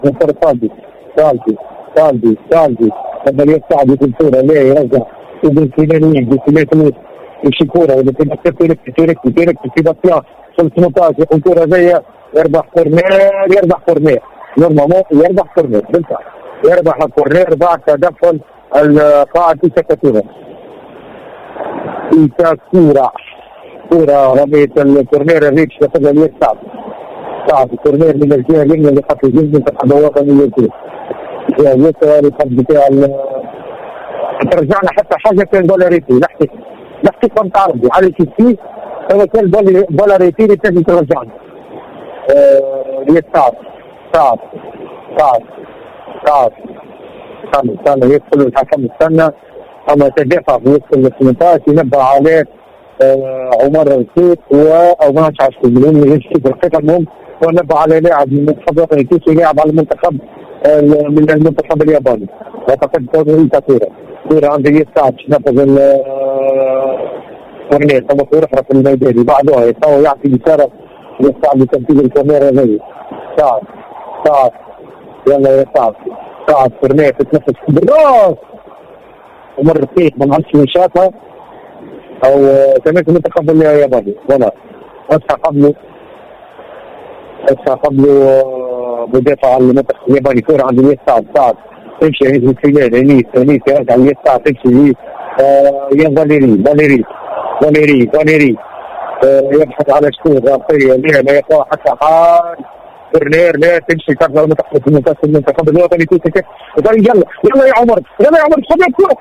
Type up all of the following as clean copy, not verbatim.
نصر صالدي لما يصعد يكون كورة لا يرجع يقول فلانيين بثلاثة يمشي كورة إذا كنا ترك في بطيئة في 18 يكون كورة زي يربح كورنير نورمالمون يربح كورنير بالفعل يربح كورنير بعد تدخل القاعد إيسا كورة رمية الكورنير هذيك ياخذها اليسار صعب الكورنير من الجهة اليمنى اللي خط الجنب منتخب الوطني يسار الخط بتاع ترجعنا حتى حاجة كان بولاريتي لحقي كنت عربي على كيفي هو كان بولاريتي اللي تجي ترجعنا يسار صعب استنى يدخل الحكم استنى اما تدافع في وسط ال 18 ينبه عليه عمر الكيت او ما عرفتش مليون يمشي بالقطع المهم ونبه على لاعب من المنتخب الوطني التونسي لاعب على المنتخب من المنتخب الياباني اعتقد كورة عند يسعد نفذ الكورنير ثم كورة في الميدان بعدها يعطي إشارة يسعد لتنفيذ الكاميرا هذه سعد يلا يا سعد كورنير تتنفس بالراس عمر الكيت ما نعرفش من شافها او كمان المنتخب الياباني ولا اسحى قبله مدافع على المنتخب الياباني كورة عند يسعد سعد تمشي هيك فلان انيس يرجع يسعى تمشي يا فاليري يبحث على شكون راسية لا ما يقع حتى حال كورنير لا تمشي ترجع المنتخب الوطني تمسك يلا يا عمر خذ الكرة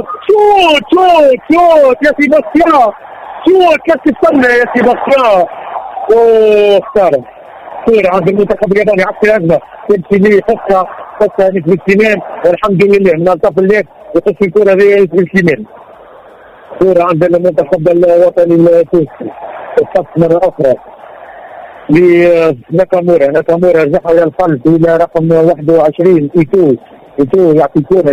شوت يا سيباستيان شوت كيف تستنى يا سيباستيان خسارة كورة عند المنتخب الياباني عكس الأزمة تمشي لي خطة نسبة السنان والحمد لله من الطرف الليل يخش الكرة ذي نسبة السنان كرة عند المنتخب الوطني التونسي الخط مرة أخرى لناكامورا رجعها إلى الخلف إلى رقم 21 إيتو يعطي كرة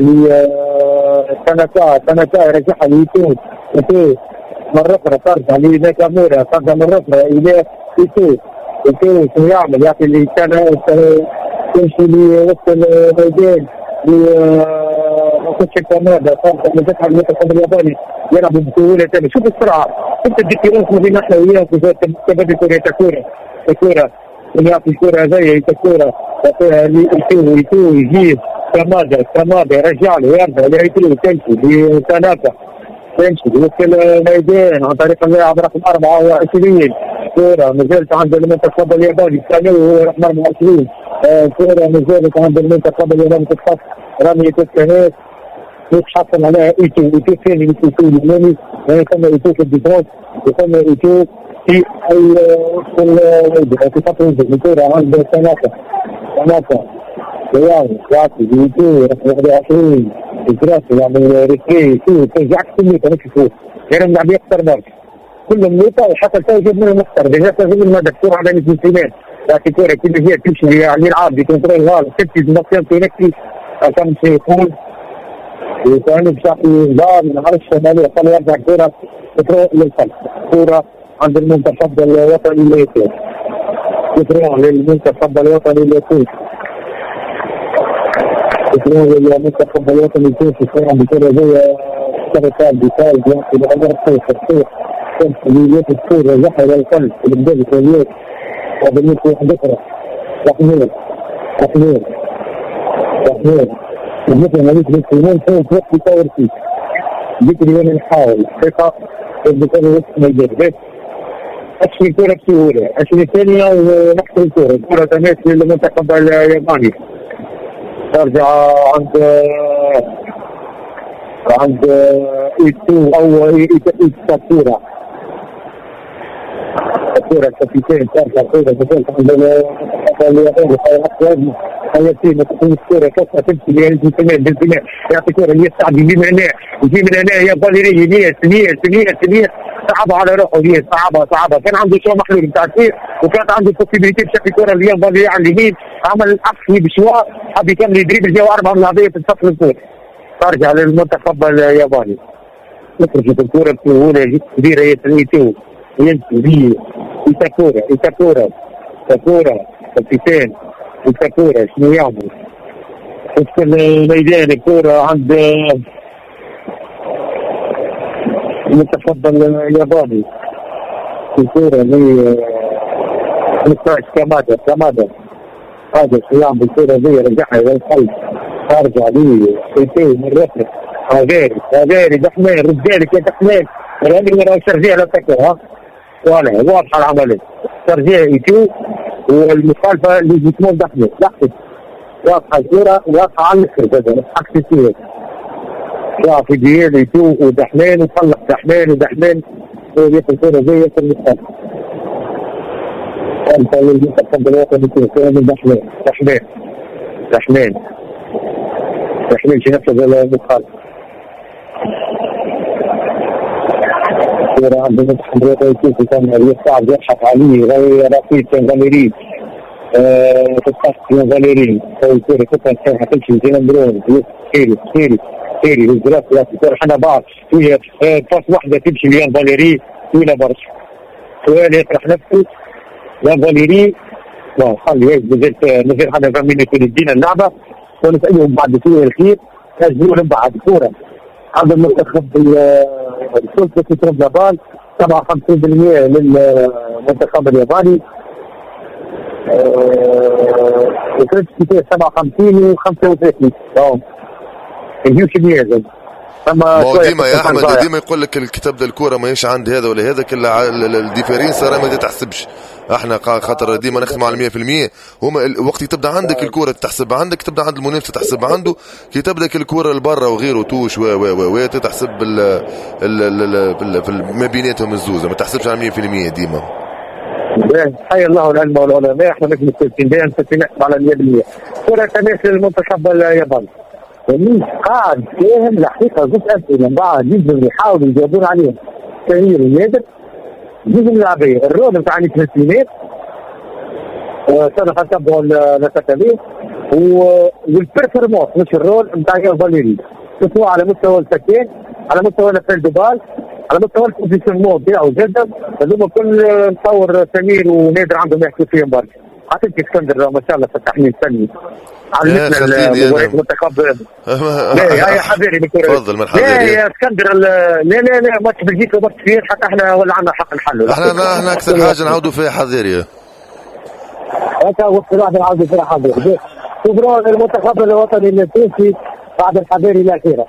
لساناكا يرجعها لإيتو مرة أخرى ترجع لناكامورا مرة أخرى إلى إيتو شو يعمل يعطي اللي كان تمشي لوسط الميدان لماتش كندا صارت المنتخب الياباني يلعب بسهولة تاني شوف السرعة شوف الديفيرنس ما بين احنا وياه تبدي كورة يعطي الكورة زي كورة يعطيها يجيب كمادة يرجع له يرجع يعيدوا تمشي لساناكا تمشي وسط الميدان عن طريق اللاعب رقم 24 كورة نزلت عند المنتخب الياباني الثاني وهو رقم 24 كورة نزلت عند المنتخب الياباني تتحط رمية التهات يتحصل عليها إيتو ثاني اليماني ثم إيتو في الدفاع وثم إيتو في وسط الوجه في خط الوجه الكورة عند ساناكا يعطي إيتو رقم 21 الكراسي يعمل ريكي ترجع كل تنكسه غير اللاعب يخسر برك كل النقطة وحتى الفوز منه مخسر بجهاز من ما دكتور على نسبة السنين لكن كورة كل هي تمشي يعني العاب بكنترول غالب تمشي بمكان تنكسي عشان يكون وثاني بشكل ضار ما نعرفش مالي يقل يرجع كورة تروح للخلف كورة عند المنتخب الوطني التونسي تروح للمنتخب الوطني التونسي المنتخب الوطني التونسي كان بكرة زي كرتان بيسال يعطي بعمر الصوت تمثيليات الصورة رجعها إلى القلب الإمداد الكويات وبالنسبة واحد أخرى تحميل بالنسبة لماليك بالسلمان فوق وقت يطور فيه ذكري وانا نحاول ثقة بكرة وقت ميدان بس أشري الكورة بسهولة أشري الثانية ونحصل الكورة تماس للمنتخب الياباني ترجع عند إيتو أو إيتو الكورة الكابتن ترجع كورة بطولة عند اليابان حياتين تكون الكورة كفة تمشي يعني بالبناء يعطي كورة اللي يستعد يجي من هنا يا باليري نية صعبة على روحه ليه صعبة كان عنده شو محلول بتاع كثير وكانت عنده بوسيبيليتي بشكل كورة اليوم باليري على اليمين عمل أخفي بشواء حب يكمل يدريب جاو 4 ملاعبية في الصف الكورة ترجع للمنتخب الياباني نخرج الكورة بسهولة كبيرة يتنيتو ينسي بيه إيتاكورا كابتن الكورة شنو يعمل في الميدان الكورة عند المنتخب الياباني الكورة اللي كمادة هذا الصيام بالكورة ذي رجعها إلى القلب أرجع لي سنتين من رفض غيري دحمين رجالك يا دحمين الراجل اللي ترجيع لا تكره ولا واضحة العملية ترجيع يتو والمخالفة اللي بتمول دحمين لحظة واضحة الكورة واضحة على الكرة هذا عكس كثير في ديال يتو ودحمين وطلق دحمين وياك الكورة زي ياك المخالفة أنت اللي تقدم الوطن يكون من دحمين شي نفذ المخالفة كورة عند المنتخب الوطني كيف كان يصعد يبحث عليه غير رصيد كان فاليري تستخدم فاليري الكورة كان حتمشي زي البرون خيري الجراس الكورة حنا بعض هي باس واحدة تمشي ليان فاليري طويلة برشا سؤال يطرح نفسه يا فاليري خلي نزل حنا فاهمين يدينا اللعبة ونسألهم بعد شوية الخير يجبروا لهم بعد كورة عند المنتخب السلطة تضرب لابال 57% للمنتخب الياباني وكانت كتير 57 و35 يجيو كمية ديما يا احمد ديما يقول لك الكتاب ده الكوره ماهيش عند هذا ولا هذا كل الديفيرنس راه ما تحسبش احنا خاطر ديما نخدم على 100% هما وقت تبدا عندك الكوره تحسب عندك تبدا عند المنافس تحسب عنده كي تبدا الكوره لبرا وغيره توش و تحسب ما بيناتهم الزوزه ما تحسبش على 100% ديما حي الله العلم والعلماء احنا مش متفقين دائما نحسب على 100% كره تماثل المنتخب الياباني قاعد فاهم الحقيقه زوج اسئله من بعض يجب يحاولوا يجاوبون عليهم تغيير النادر جزء من اللاعبين الرول نتاع الثلاثينات سنه حسبوا التكاليف والبرفورمانس مش الرول نتاع فاليري سواء على مستوى السكان على مستوى الفيلدبال على مستوى البوزيشنمون بتاعه جدا هذوما كل نصور سمير ونادر عندهم يحكوا فيهم برشا حتى اسكندر ما شاء الله في التحميل الفني علمتنا المنتخب لا يا حبيبي تفضل من حبيبي يا اسكندر لا ماتش بلجيكا وماتش كبير حتى احنا ولا عندنا حق نحلوا احنا اكثر حاجه نعودوا فيها حذيريه هكا وقت واحد نعودوا فيها حذيريه كبرى المنتخب الوطني التونسي بعد الحذيري الاخيره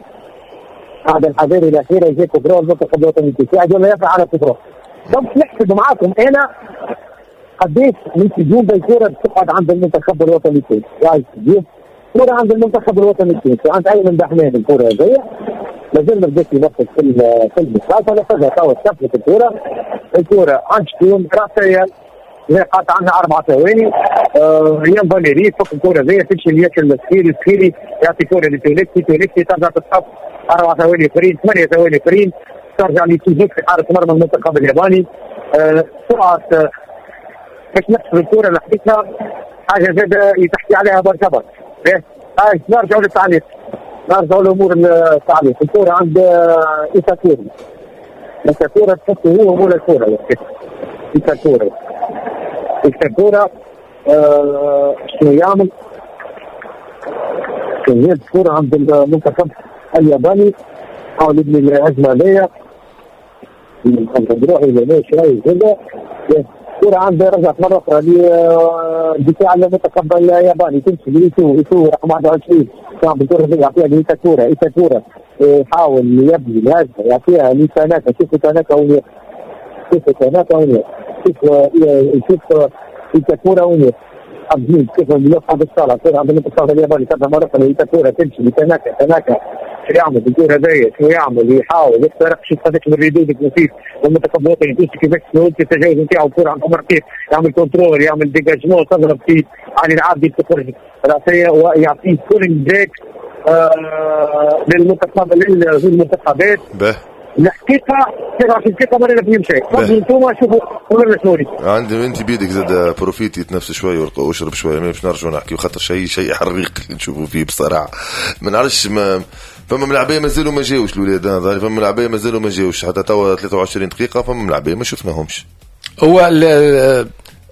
يجي كبرى المنتخب الوطني التونسي قاعد ولا يفعل على كبرى طب نحسب معاكم انا قديش من سجون بالكورة بتقعد عند المنتخب الوطني التونسي يعني كورة عند المنتخب الوطني التونسي عند أيمن دحمان الكورة هذيا لازلنا بدأت ينفذ في المساعدة نفذها توا استفلت الكورة عند شتون راسية هي قاطع عنها 4 ثواني ريان فاليري فوق الكورة هذيا تمشي لياكل السخيري يعطي كورة لتوليكسي ترجع تصف 4 ثواني فرين 8 ثواني فرين ترجع لتوزيك في حارة مرمى المنتخب الياباني سرعة باش نحسب الكورة الحقيقة حاجة زادة يتحكي عليها برشا هاي نرجعوا للتعليق نرجعوا لأمور التعليق الكورة عند إيساكورا تحسه هو مول الكورة إيساكورا شنو يعمل؟ كان الكورة عند المنتخب الياباني حاول يبني الهجمة هذيا نروح إلى شوي كذا كورة عنده رجعت مرة أخرى لدفاع المنتخب الياباني تمشي لإيتو رقم 21 كان بالكورة هذه يعطيها لإيساكورا يحاول يبني الهجمة يعطيها لتاناكا شوف تاناكا وين يشوف إيساكورا وين عبدين كيف يصعد الصالة كورة عند المنتخب الياباني كانت مرة أخرى لإيساكورا تمشي لتاناكا شو يعمل بالكورة هذيا شو يعمل يحاول يخترق شو قداش من الردود الكثير والمنتخب الوطني التونسي كيفاش التجاوز نتاعو الكورة عند عمر كيف يعمل كنترول يعمل ديجاجمون تضرب في علي العابدي تخرج راسية ويعطيه كولينج بريك للمنتخبات الحقيقة 27 دقيقة مرينا في شيء انتم شوفوا قولوا شنوري عندي انت بيدك زاد بروفيتي يتنفس شوي واشرب شوي ما باش نرجعوا نحكي خاطر شيء حريق نشوفوا فيه بصراحة ما نعرفش فما ملاعبيه مازالوا ما جاوش الاولاد هذا فما ملاعبيه مازالوا ما جاوش حتى توا 23 دقيقه فما ملاعبيه ما شفناهمش هو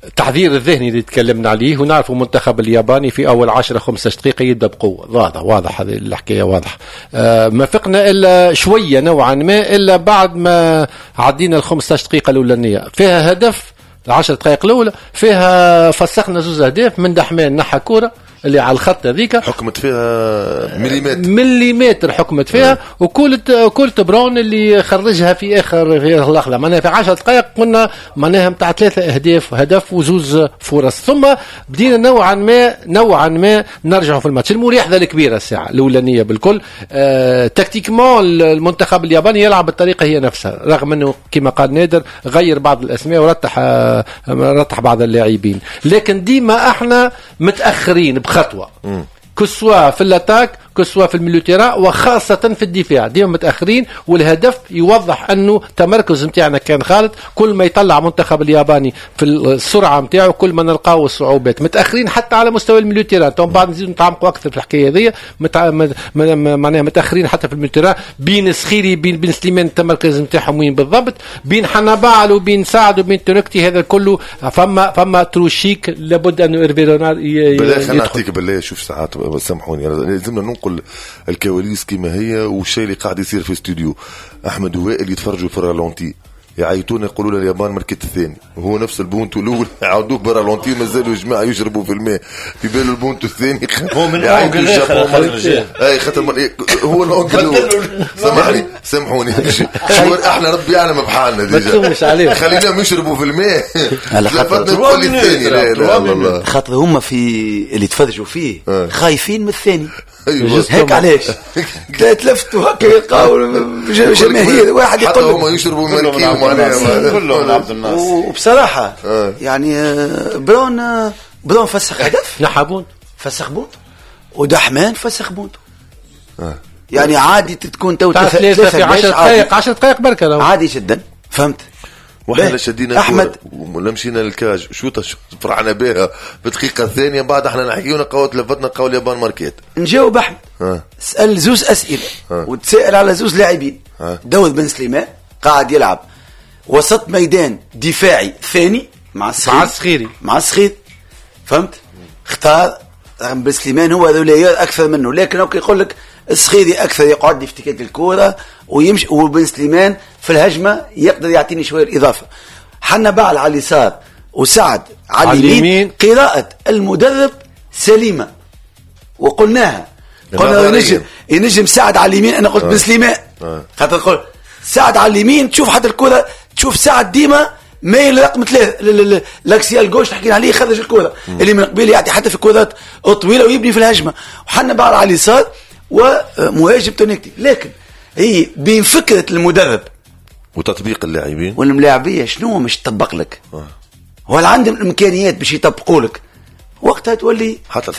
التحذير الذهني اللي تكلمنا عليه، ونعرف المنتخب الياباني في أول 10-15 دقيقة يبدأ بقوة، واضح هذه الحكاية واضح. ما فقنا إلا شوية نوعا ما، إلا بعد ما عدينا 15 دقيقة الأولانية فيها هدف، 10 دقائق الأولى فيها فسخنا زوز أهداف من دحمان نحى كورة اللي على الخط هذيك حكمت فيها مليمتر حكمت فيها، وكلت براون اللي خرجها في اخر اللحظه. معناها في 10 دقائق قلنا معناها متاع 3 اهداف، هدف وزوز فرص، ثم بدينا نوعا ما نرجعوا في الماتش. المريحه الكبيره الساعه الاولانيه بالكل. تكتيكمون المنتخب الياباني يلعب بالطريقه هي نفسها، رغم انه كما قال نادر غير بعض الاسماء ورتح بعض اللاعبين، لكن ديما احنا متاخرين خطوة كسوا في الاتاك كسوا في الميليتيرا، وخاصة في الدفاع ديما متأخرين. والهدف يوضح أنه تمركز متاعنا كان خالد، كل ما يطلع منتخب الياباني في السرعة متاعه كل ما نلقاو الصعوبات. متأخرين حتى على مستوى الميليتيرا، طبعا بعد نزيد نتعمقوا أكثر في الحكاية هذه. معناها متأخرين حتى في الميليتيرا، بين سخيري بين سليمان التمركز متاعهم وين بالضبط، بين حنبال وبين سعد وبين تركتي، هذا كله فما تروشيك لابد أنه إيرفي رونار بالله. نعطيك بالله شوف ساعات سامحوني لازمنا ننقل الكواليس كما هي والشيء اللي قاعد يصير في الاستوديو. احمد وائل يتفرجوا في الرالونتي يعيطون يقولوا له اليابان مركت الثاني، وهو نفس البونتو الاول يعاودوه بالرالونتي ومازالوا جماعه يشربوا في الماء في باله البونتو الثاني هو من الاول اي خاطر هو الاول سامحوني احنا ربي يعلم بحالنا ديجا خليناهم يشربوا في الماء خاطر الثاني. لا والله خاطر هم في اللي تفرجوا فيه خايفين من الثاني هيك علاش تلفتوا هكا يلقاو جماهير واحد يقول هم يشربوا مركي كلهم عبد الناصر. وبصراحه يعني برون فسخ هدف نحبون فسخ بونت، ودحمان فسخ بونت. يعني عادي تكون تو 3 في 10 دقائق بركه عادي جدا، فهمت؟ واحنا شدينا احمد ولا مشينا للكاج شوطه فرحنا بها في الدقيقه الثانيه، بعد احنا نحكيونا قوت لفتنا قول اليابان ماركيت. نجاوب احمد سأل زوز اسئله وتسائل على زوز لاعبين. داود بن سليمان قاعد يلعب وسط ميدان دفاعي ثاني مع الصخيري فهمت؟ اختار رغم بن سليمان هو ذوليات اكثر منه، لكن هو يقول لك الصخيري اكثر يقعد في تكات الكوره ويمشي، وبن سليمان في الهجمه يقدر يعطيني شويه الاضافه. حنبال على اليسار وسعد على اليمين. قراءه المدرب سليمه وقلناها، قلنا ينجم سعد على اليمين. انا قلت بن سليمان خاطر نقول سعد على اليمين تشوف حتى الكره تشوف سعد ديما ميل رقم 3 لاكسيال جوش حكينا عليه خرج الكره اللي من قبيل يعطي حتى في كرات طويله ويبني في الهجمه. وحنبال على اليسار ومهاجم تونيكتي، لكن هي بين فكرة المدرب وتطبيق اللاعبين والملاعبية شنو مش تطبق لك ولا عندهم الإمكانيات باش يطبقوا لك، وقتها تولي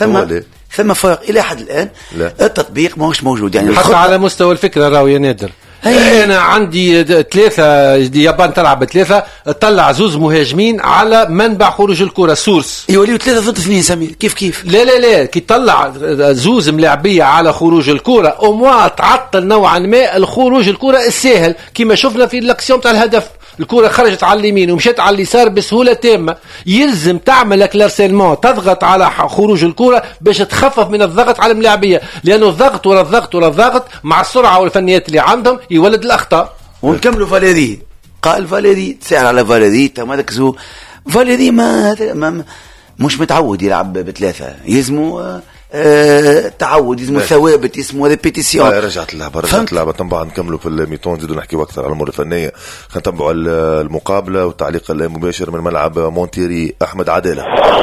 ثم فرق إلى حد الآن. لا. التطبيق ما هوش موجود يعني حتى على مستوى الفكرة راوي نادر. أنا عندي 3 اليابان تلعب ب3 طلع زوز مهاجمين على منبع خروج الكرة سورس يوليو 3-2 سمير كيف لا كي طلع زوز ملاعبية على خروج الكرة وما تعطل نوعا ما الخروج الكرة السهل كما شفنا في الاكسيون تاع الهدف. الكرة خرجت على اليمين ومشيت على اليسار بسهولة تامة. يلزم تعمل اكلارسيلمون تضغط على خروج الكرة باش تخفف من الضغط على الملاعبية، لأنه الضغط ورا الضغط مع السرعة والفنيات اللي عندهم يولد الأخطاء. ونكملوا فاليري. قال فاليري تسأل على فاليري تمركزوا فاليري ما مش متعود يلعب ب3 يلزموا تعود اسمه ثوابت اسمه ريبيتيسيون. رجعت اللعبه طبعا نكملوا في الميتون نزيدوا نحكيوا اكثر على الامور الفنيه. خلينا نتابعوا المقابله والتعليق المباشر من ملعب مونتيري. احمد عداله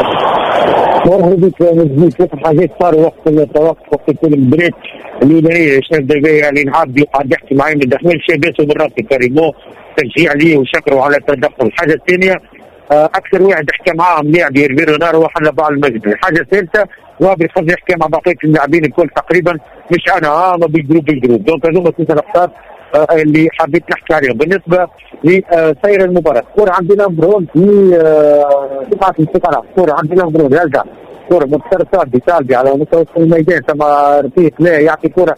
مرحبا حاجات صاروا وقت التوقف وقت كل البريك اليونانيه شاف دبي يعني نعاد قاعد يحكي معي من دحمل شاباته بالربط كريمو تشجيع ليه وشكروا على التدخل. الحاجه الثانيه اكثر واحد حكى معاهم لاعب يرفي رونار هو حنبال المجد. الحاجه الثالثه وابي خذ يحكي مع بقيه اللاعبين الكل تقريبا مش انا ما بالجروب دونك هذوما 3 نقاط اللي حبيت نحكي عليهم. بالنسبه لسير المباراه كره عندنا برون في دفاع الثقه كره عندنا برون يرجع كره متصرفات بتالبي على مستوى الميدان ثم رفيق لا يعطي كره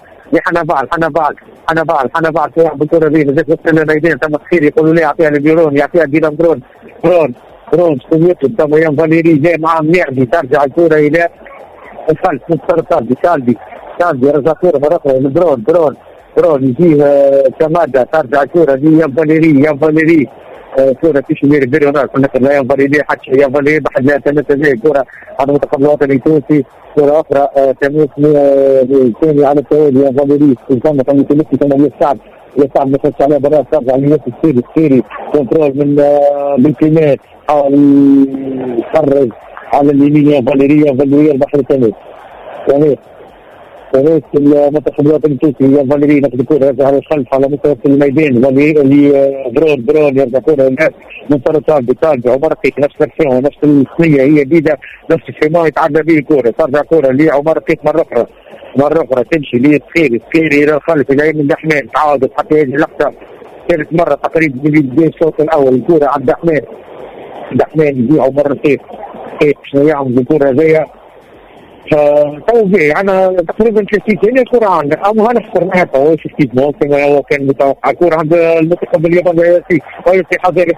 حنبال يلعب الكره بين ذاك وسط الميدان ثم خير يقولوا لا يعطيها لبيرون يعطيها ديلان برون برون سويت الدميان فاليري جاي مع ميعدي ترجع الكرة إلى الخلف مستر طالبي رجع كرة مرة أخرى برون يجيه كمادة ترجع الكرة دي يا فاليري كرة تشمير بريونار كنا لا ينظر إليه حتى ينظر بحد لا تمثل زي كرة على منتخب الوطني التونسي كرة أخرى تموت ثاني على التوالي ينظر إليه كان تمثل كما يصعب ما فاتش عليه برا ترجع لنفس السيري كنترول من بالكلمات حاول يخرج على اليمين يا فاليري البحر تموت المنتخب الوطني التونسي يا فاليري ناخذ الكرة يرجع على الخلف على مستوى الميدان اللي برون يرجع كرة الناس من طالب عمر رقيق نفس الفريم نفس الصينية هي جديدة نفس الفريم يتعدى به الكرة ترجع كرة لعمر رقيق مرة أخرى تمشي لسكيري إلى الخلف إلى يمين دحمان تعاودت حتى هذه اللحظة ثالث مرة تقريبا من بداية الشوط الأول الكرة عند دحمان يبيعوا مرة كيف شنو يعمل الكرة هذيا توزيع أنا تقريبا شفتيت هنا الكرة عندك أما هنحصر معها تو شفتيت ممكن هو كان متوقع الكرة عند المنتخب الياباني ويصي حذري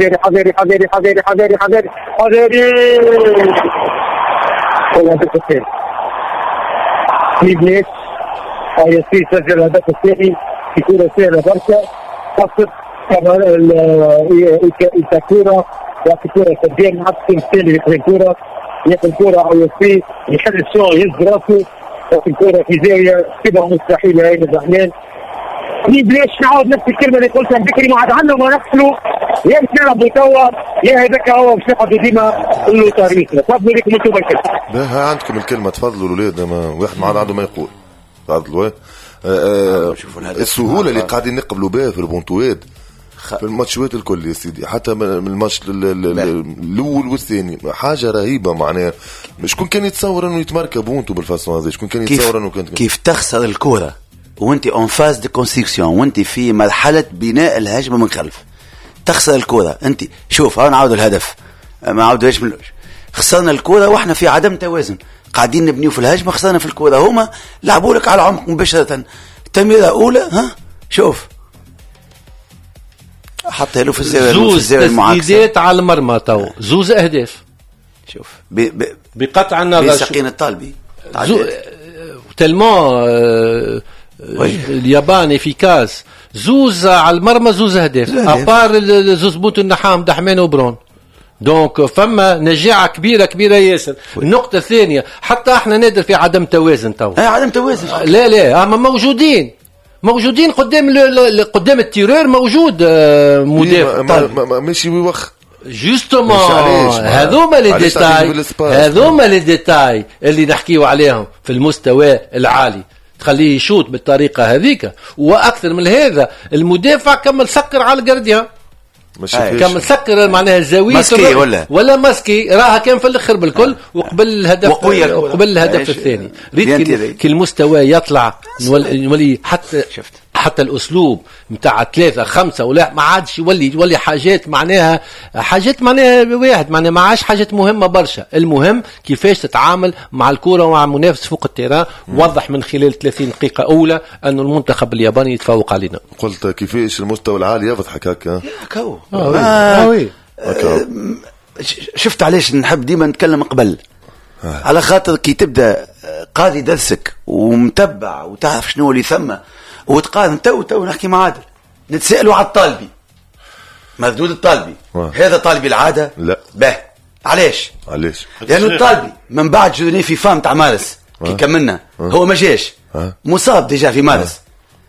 والله تكفير ليبنيت يصير سجل الهدف الثاني في كرة سهلة برشا قصد كمان الكرة يأخذ كرة سجل حتى الثاني يأخذ كرة أو يصير يحل الشغل يهز راسه يأخذ كرة في زاوية شبه مستحيلة هاي الزحلان ليش نعود نفس الكلمة اللي قلتها بكري ما عاد عنه ما نقتله يا نلعبوا توا يا هذاك هو مش نقعدوا ديما له تاريخنا تفضلوا لكم انتم بالكلمة ها عندكم الكلمة تفضلوا الولاد واحد ما عاد عنده ما يقول تفضلوا السهولة اللي قاعدين نقبلوا بها في البونتوات في الماتشات الكل يا سيدي حتى من الماتش الاول والثاني حاجه رهيبه معناها شكون كان يتصور انه يتمركب بونتو بالفاسون هذا شكون كان يتصور انه كيف تخسر الكره وانت اون فاز دي كونستركسيون وانت في مرحله بناء الهجمه من خلف تخسر الكره انت شوف ها نعاود الهدف ما عاودوش من خسرنا الكره واحنا في عدم توازن قاعدين نبنيو في الهجمه خسرنا في الكره هما لعبوا لك على عمق مباشره تمريره اولى ها شوف حتى له في الزاويه المعاكسه تسديدات على المرمى تو زوز اهداف شوف بقطع النظر بيسقين الطالبي تلمون الياباني في كاس زوز على المرمى زوز اهداف ابار زوز بوت النحام دحمان وبرون دونك فما نجاعة كبيرة ياسر. النقطة الثانية حتى احنا نادر في عدم توازن تو عدم توازن لا اما موجودين قدام التيرور موجود مدافع ماشي بيوخ جوستومون هذوما لي ديتاي اللي نحكيو عليهم في المستوى العالي تخليه يشوط بالطريقة هذيك. واكثر من هذا المدافع كمل سكر على الجارديان كمل سكر معناها الزاوية ماسكي ولا ماسكي راها كان في الاخر بالكل وقبل الهدف الثاني ريت كل مستوى يطلع نولي حتى الاسلوب متاع 3-5 ولا ما عادش يولي حاجات معناها واحد معناها ما عادش حاجات مهمه برشا. المهم كيفاش تتعامل مع الكره ومع المنافس فوق التيران. وضح من خلال 30 دقيقه اولى انه المنتخب الياباني يتفوق علينا. قلت كيفاش المستوى العالي يضحك هكا شفت علاش نحب ديما نتكلم قبل على خاطر كي تبدا قاضي درسك ومتبع وتعرف شنو اللي ثم وتقارن تو نحكي مع عادل نتسألوا على الطالبي مردود الطالبي هذا طالبي العادة لا به علاش لأنه الطالبي من بعد جوني في فام تاع مارس كي كملنا هو ما جاش مصاب ديجا في مارس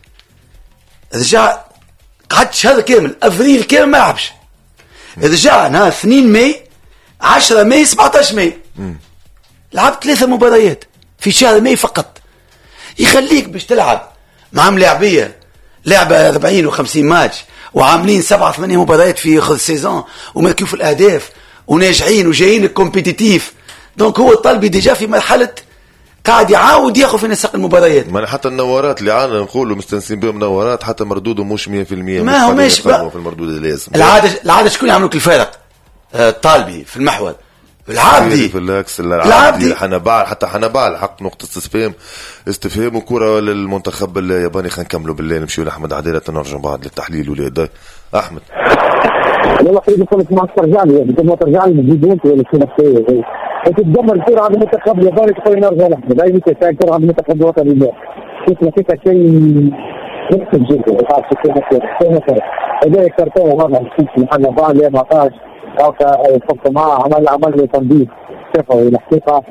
رجع قعدت شهر كامل أفريل كامل ما لعبش رجع نهار 2 ماي 10 ماي 17 ماي لعبت 3 مباريات في شهر ماي فقط. يخليك باش تلعب مع ملاعبية لعبة 40 و50 ماتش وعاملين 7-8 مباريات في خذ سيزون ومركيو في الأهداف وناجعين وجايين الكومبيتيتيف. دونك هو الطالبي ديجا في مرحلة قاعد يعاود ياخذ في نسق المباريات. ما حتى النوارات اللي عانا نقولوا مستنسين بهم نوارات حتى مردودهم مش 100% ما هو ماشي في المردود اللازم. العادة شكون يعملوا الفارق الطالبي في المحور العابدي في الهكس العابدي حنبال، حتى حنبال حق نقطة استفهام وكرة للمنتخب الياباني. خلينا نكملوا بالله نمشيوا لأحمد عدالة نرجع بعد للتحليل وليداي. أحمد والله خلينا نقول لك ما ترجع لي بدل ما ترجع لي نجيب انت ولا شو نفسي تتدمر الكرة على المنتخب الياباني تقول نرجع لأحمد لا يمكن الكرة على المنتخب الوطني اليوم شفنا فيك شيء نكتب جدا وقاعد في هذا كرتون هذا في حنبال ما طاش أو فقط معه عمل تنظيف شفوي الحقيقة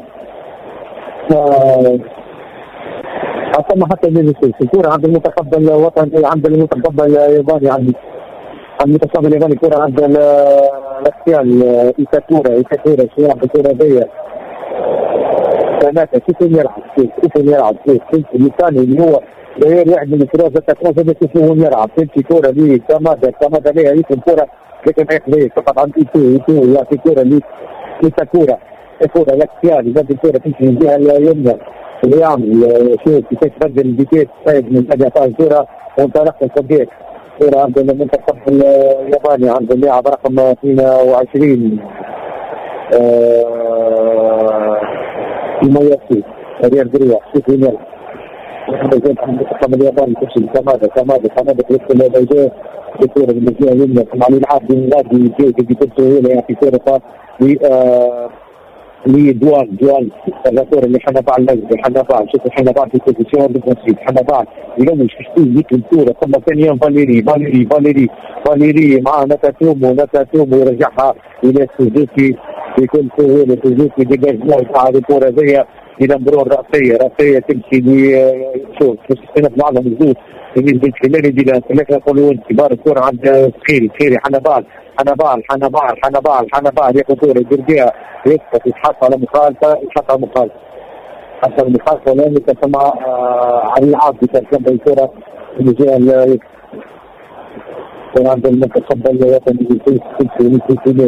حتى الكورة عند المنتخب الوطني عند المنتخب الياباني عند المنتخب الياباني كورة عند الاختيال إيكاتورا شو يلعب الكورة دي ثلاثة كيف يلعب الثاني اللي هو غير واحد من الكروز هذا كيف هو يلعب في كورة لي كمادة ليه هيك الكورة لكن هيك فقط عند إيتو يعطي كورة لي إيكاتورا الكورة الاختيال يبدل الكورة تمشي من الجهة اليمنى اللي يعمل شوف كيف تبدل البيكيت طيب من أجل الكورة وانطلق الصديق كورة عند المنتخب الياباني عند اللاعب رقم 22 يميزي ريال دريا شوف هنا المنتخب الياباني تمشي كمادة يدخل البيجاء الكورة من الجهة اليمنى مع العاب من غادي يجي تبصوا هنا يعطي كورة لدوال الكورة اللي حنبال لازم حنبال شوف حنبال في بوزيشن ديفنسيف حنبال يلمس في ذيك الكورة ثم ثاني يوم فاليري مع نتاتومو يرجعها إلى سوزوكي بكل سهولة سوزوكي ديجاج على الكورة زي إلى مرور رأسية تمشي شوف هنا في معظم الزوج بالنسبة للخلالي دي لك يقولون كبار الكورة عند خيري حنبال ياخذ كورة يدير بها يسقط يتحط على مخالفة حتى المخالفة لأن تسمى على العاب بتركب الكورة اللي جاء عند المنتخب الوطني بالخلال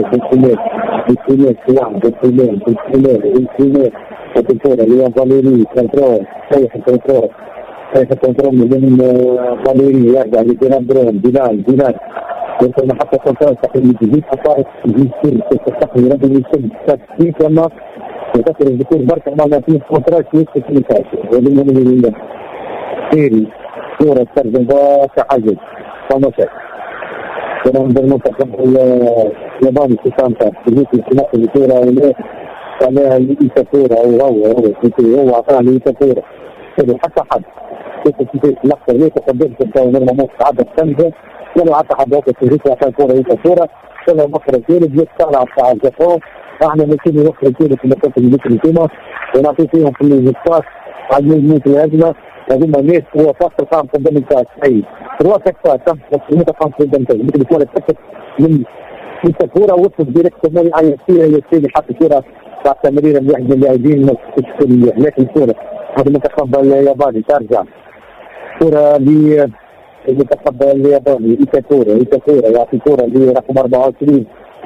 الكورة اللي هو فاليري كنترول صحيح الكنترول من فاليري يرجع لديناندرون بلال يمكن حتى كنترول تقريبا تجيب حصائص تجيب تستقبل رجل يسد تكتيك لما يذكر الذكور بركة ما فيه كنترول يسد في الكاس ولمن خيري كورة ترجم كحاجز فمشت كنا عند المنتخب الياباني في سانتا تجيب الكناس الكورة عليها إيكاتورا هو أعطاها لإيكاتورا حتى حد كيف لقطة ليه تقدمت الدولة نرمى عدد سنة ولو حتى حد وقت تجيك عشان كورة إيكاتورا كله مخرج كيلو بيت طالع بتاع الجفاف احنا نسيب مخرج كيلو في المكان اللي مثل الكيمة ونعطي فيهم في الجفاف عاد نجمين في الهجمة لازم الناس هو فاصل خام قدام الكاس أي في الوقت أكثر تم وصلت خام قدام الكاس مثل الكورة تكت من إيكاتورا وصلت ديريكت مالي عن يسيري حتى كورة بعد تمرير الواحد من اللاعبين في لكن الكورة هذا المنتخب الياباني ترجع كورة للمنتخب الياباني إيكاتورا يعطي كورة لرقم 24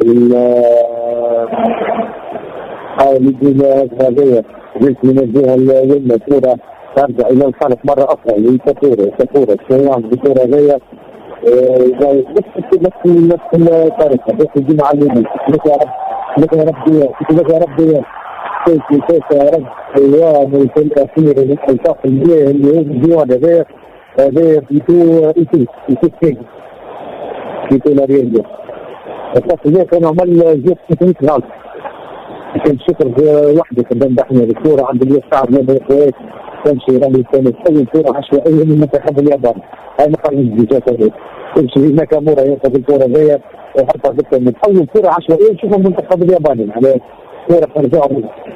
هذه جلس من الجهة اليمنى كورة ترجع إلى الخلف مرة أخرى لإيكاتورا شوية عند الكورة هذه نفس الطريقة بس يجي مع اليمين لك يا رب كيف يا رب حيوان في الأخير الإلتاق المياه اللي هو الديوان هذا يتو لارينجو الإلتاق المياه كان عمل جيب 600 غلط كان شكر وحده قدام دحنا الكورة عند اليوم صعب من الإخوات تمشي رمي كانت أول كورة عشوائية من منتخب اليابان هاي مخرج الجيجات هذه تمشي ناكامورا ياخذ الكورة ذي وحطها ذكر من أول كورة عشوائية نشوفها المنتخب الياباني على كورة خارجة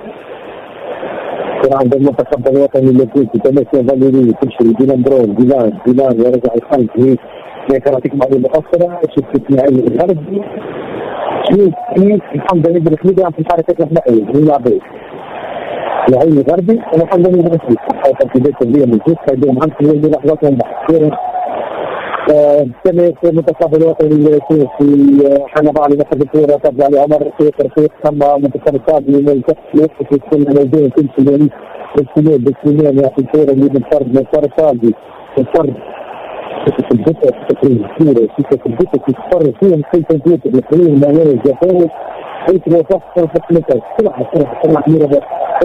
كان عند المنتخب الوطني اللي تمشي فاليري تمشي ديناندرون بلال يرجع الخلف هيك كراتيك معلومة مؤخرة شفت نهائي الغرب شوف الحمد لله بالخليج عم في الحركات الأخلاقية من العبيد العين الغربي أنا الحمد لله بالخليج حتى في بيت البيئة من جيد خيدهم عنك من لحظاتهم كورة كان منتخب الوطني في حنبال نفذ الكورة تبع لعمر رفيق ثم منتخب الصاد من الكأس في السنة الموجودة تمشي بالسنين يعطي الكورة اللي من فرد صادي الفرد في البيت في الكورة في البيت في الفرد فيهم كل كمبيوتر الكريم المالية الجفاوي حيث وصف مثل سرعة كبيرة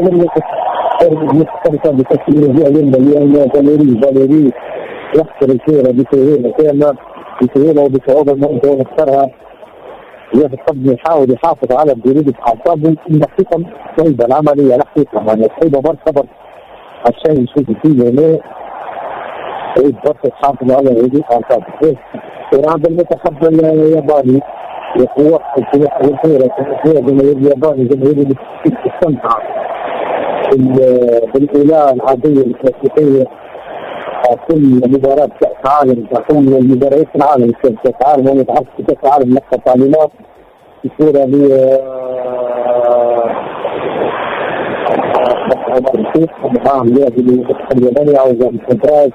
كان بتسليم فاليري يخسر الكورة بسهولة وبصعوبة المنطقة ونختارها يقدم يحاول يحافظ على برودة أعصابه. الحقيقة صعيبة العملية الحقيقة يعني صعيبة مرتبط عشان يشوف فيه هنا يريد بس يحافظ على برودة أعصابه. وهذا المنتخب الياباني يقوى الكورة جماهير الياباني جماهير تستمتع بالإله العادية الكلاسيكية. كل مباراة كأس عالم كل المباريات في العالم كأس عالم ومتعرف في كأس العالم نقطة تعليمات الكورة الياباني أو الكونتراس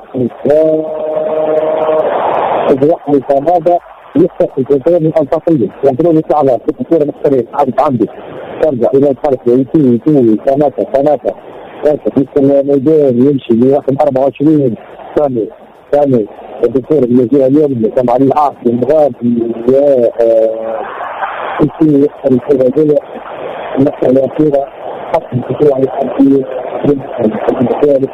الوحدة فهذا يفتح الكونترول من الأنطاقية الكونترول يطلع على الكورة مختلفة عادت عندي ترجع إلى الخلف يتوي ثلاثة في الميدان يمشي لواحد 24 ثانية الدكتور اللي جاء اليوم اللي كان عليه العاصي المغادي يمشي يحصل الكورة دي النقطة الأخيرة حط الكورة على الحركية الثالث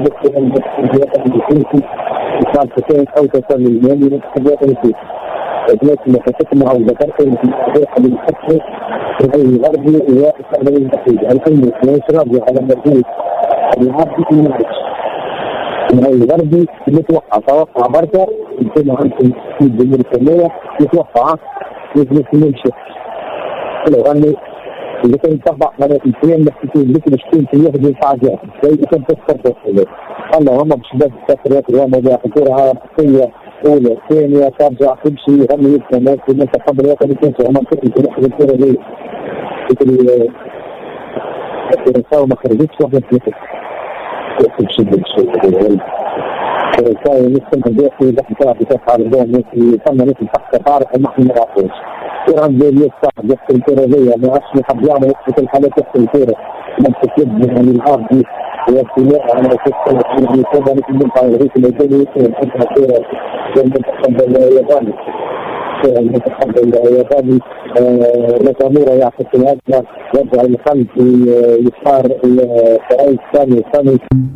أو تسمي المالي من الحاجات اللي دلوقتي اللي فتتنا أو ذكرت في الحاجات اللي بتحصل في الغربي واستخدام الوحيد الكلمة ويشرب على مجهود العربي في المعرفة الغربي توقع بركة يمكن عندكم في الجمهور الكلية يتوقع يجلس يمشي لو غني اللي كان يطبق على الفين محتاجين لكن يشتين في يخدم حاجات زي كان تذكر الله هم مش بس تذكر الوضع حكورها حقيقية أولى ثانية ترجع تمشي غني يبقى الناس المنتخب الوطني تنسى هم كل واحد الكورة دي الرسالة ما خرجتش واحدة ثلاثة تمشي الرسالة نفسها بيحكي بحث طلع بتاع على الدوم يسمى نفس الحق تعرف ان احنا ما نعرفوش كورة زي اللي صعب يحكي الكورة دي ما عادش حد يعمل يحكي الحالات يحكي الكورة ما تكتب من الارض دي ويحكي انا كنت يعني كذا مثل المنطقة الرئيس الأيطالي يحكي الكورة المنتخب الياباني المنتخب الياباني نتامورا يعطي الهجمة يرجع الخلف يختار الفريق الثاني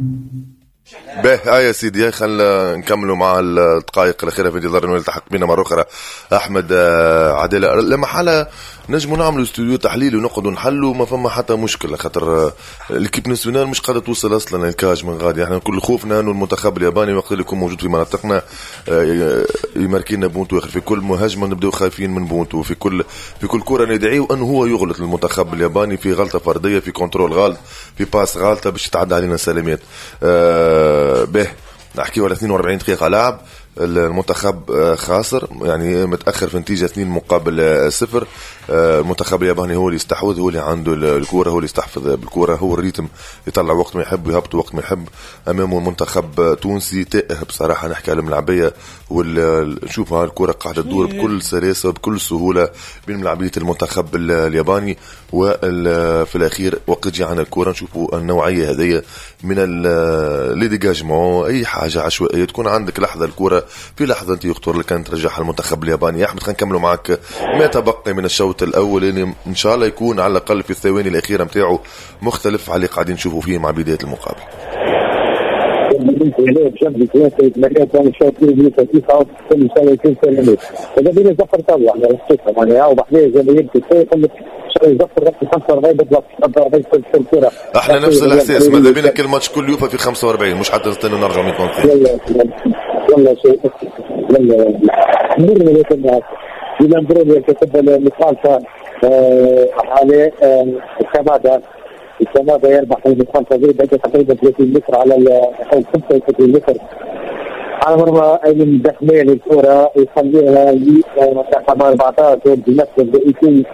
به يا سيدي خلينا نكملوا مع الدقائق الاخيره في انتظار انه يلتحق بنا مره اخرى احمد عادله. لما حاله نجموا نعملوا استوديو تحليل ونقعدوا نحلوا ما فما حتى مشكله خاطر الكيب ناسيونال مش قادره توصل اصلا الكاج من غادي. احنا كل خوفنا انه المنتخب الياباني وقت اللي يكون موجود في مناطقنا يماركينا بونتو اخر في كل مهاجمه نبداو خايفين من بونتو في كل كره ندعيه انه هو يغلط المنتخب الياباني في غلطه فرديه في كنترول غلط في باس غلطه باش تتعدى علينا سلامات. به نحكي على 42 دقيقة لعب المنتخب خاسر يعني متأخر في نتيجة 2-0. المنتخب الياباني هو اللي يستحوذ هو اللي عنده الكورة هو اللي يستحفظ بالكورة هو الريتم يطلع وقت ما يحب ويهبط وقت ما يحب. أمامه منتخب تونسي تائه بصراحة نحكي على الملعبية ونشوف الكورة قاعدة تدور بكل سلاسة وبكل سهولة بين ملعبية المنتخب الياباني وفي الأخير وقت جي عنا الكورة نشوفوا النوعية هذه من الديجاجمون أي حاجة عشوائية تكون عندك لحظة الكورة في لحظة أنت يخطر لك أن ترجعها المنتخب الياباني. يا أحمد خلينا نكملوا معك ما تبقى من الشوط الأول يعني إن شاء الله يكون على الأقل في الثواني الأخيرة متاعه مختلف على اللي قاعدين نشوفوا فيه مع بداية المقابل. احنا نفس الاحساس ماذا بينا كل ماتش كل يوفا في 45 مش حتى نستنى نرجع 100 والله شيء مرنا لكن إذا نبرر كتب المخالفة على الكمادة يربح المخالفة زي بقى تقريبا 30 متر على 35 متر على مرمى أي من دخمية للكرة يخليها مساحة 14 بنفس البقيتين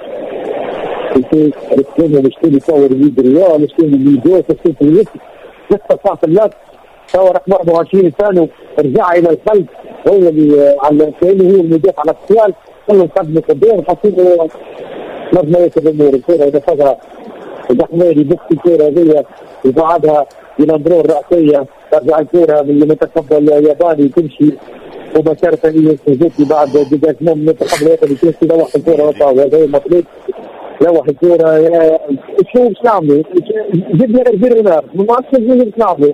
الكلمة مشتري يصور الفيديو مشتري الفيديو تشتري الوقت لسه صاف الناس صور رقم 24 ثاني رجع إلى الخلف هو اللي على كأنه هو المدافع على السؤال كله قدم قدام حسيبه نظمة الأمور الكرة إذا فجرة الدخميري بس الكرة هذه وبعدها ينظرون الرأسية ترجع الكرة من المنتخب الياباني تمشي مباشرة إلى السوزوكي بعد دقائق من المنتخب الياباني تمشي لوحة الكرة وهذا المطلوب لوح الكورة شو نعمل؟ جبنا غير نار ما عادش نعمل.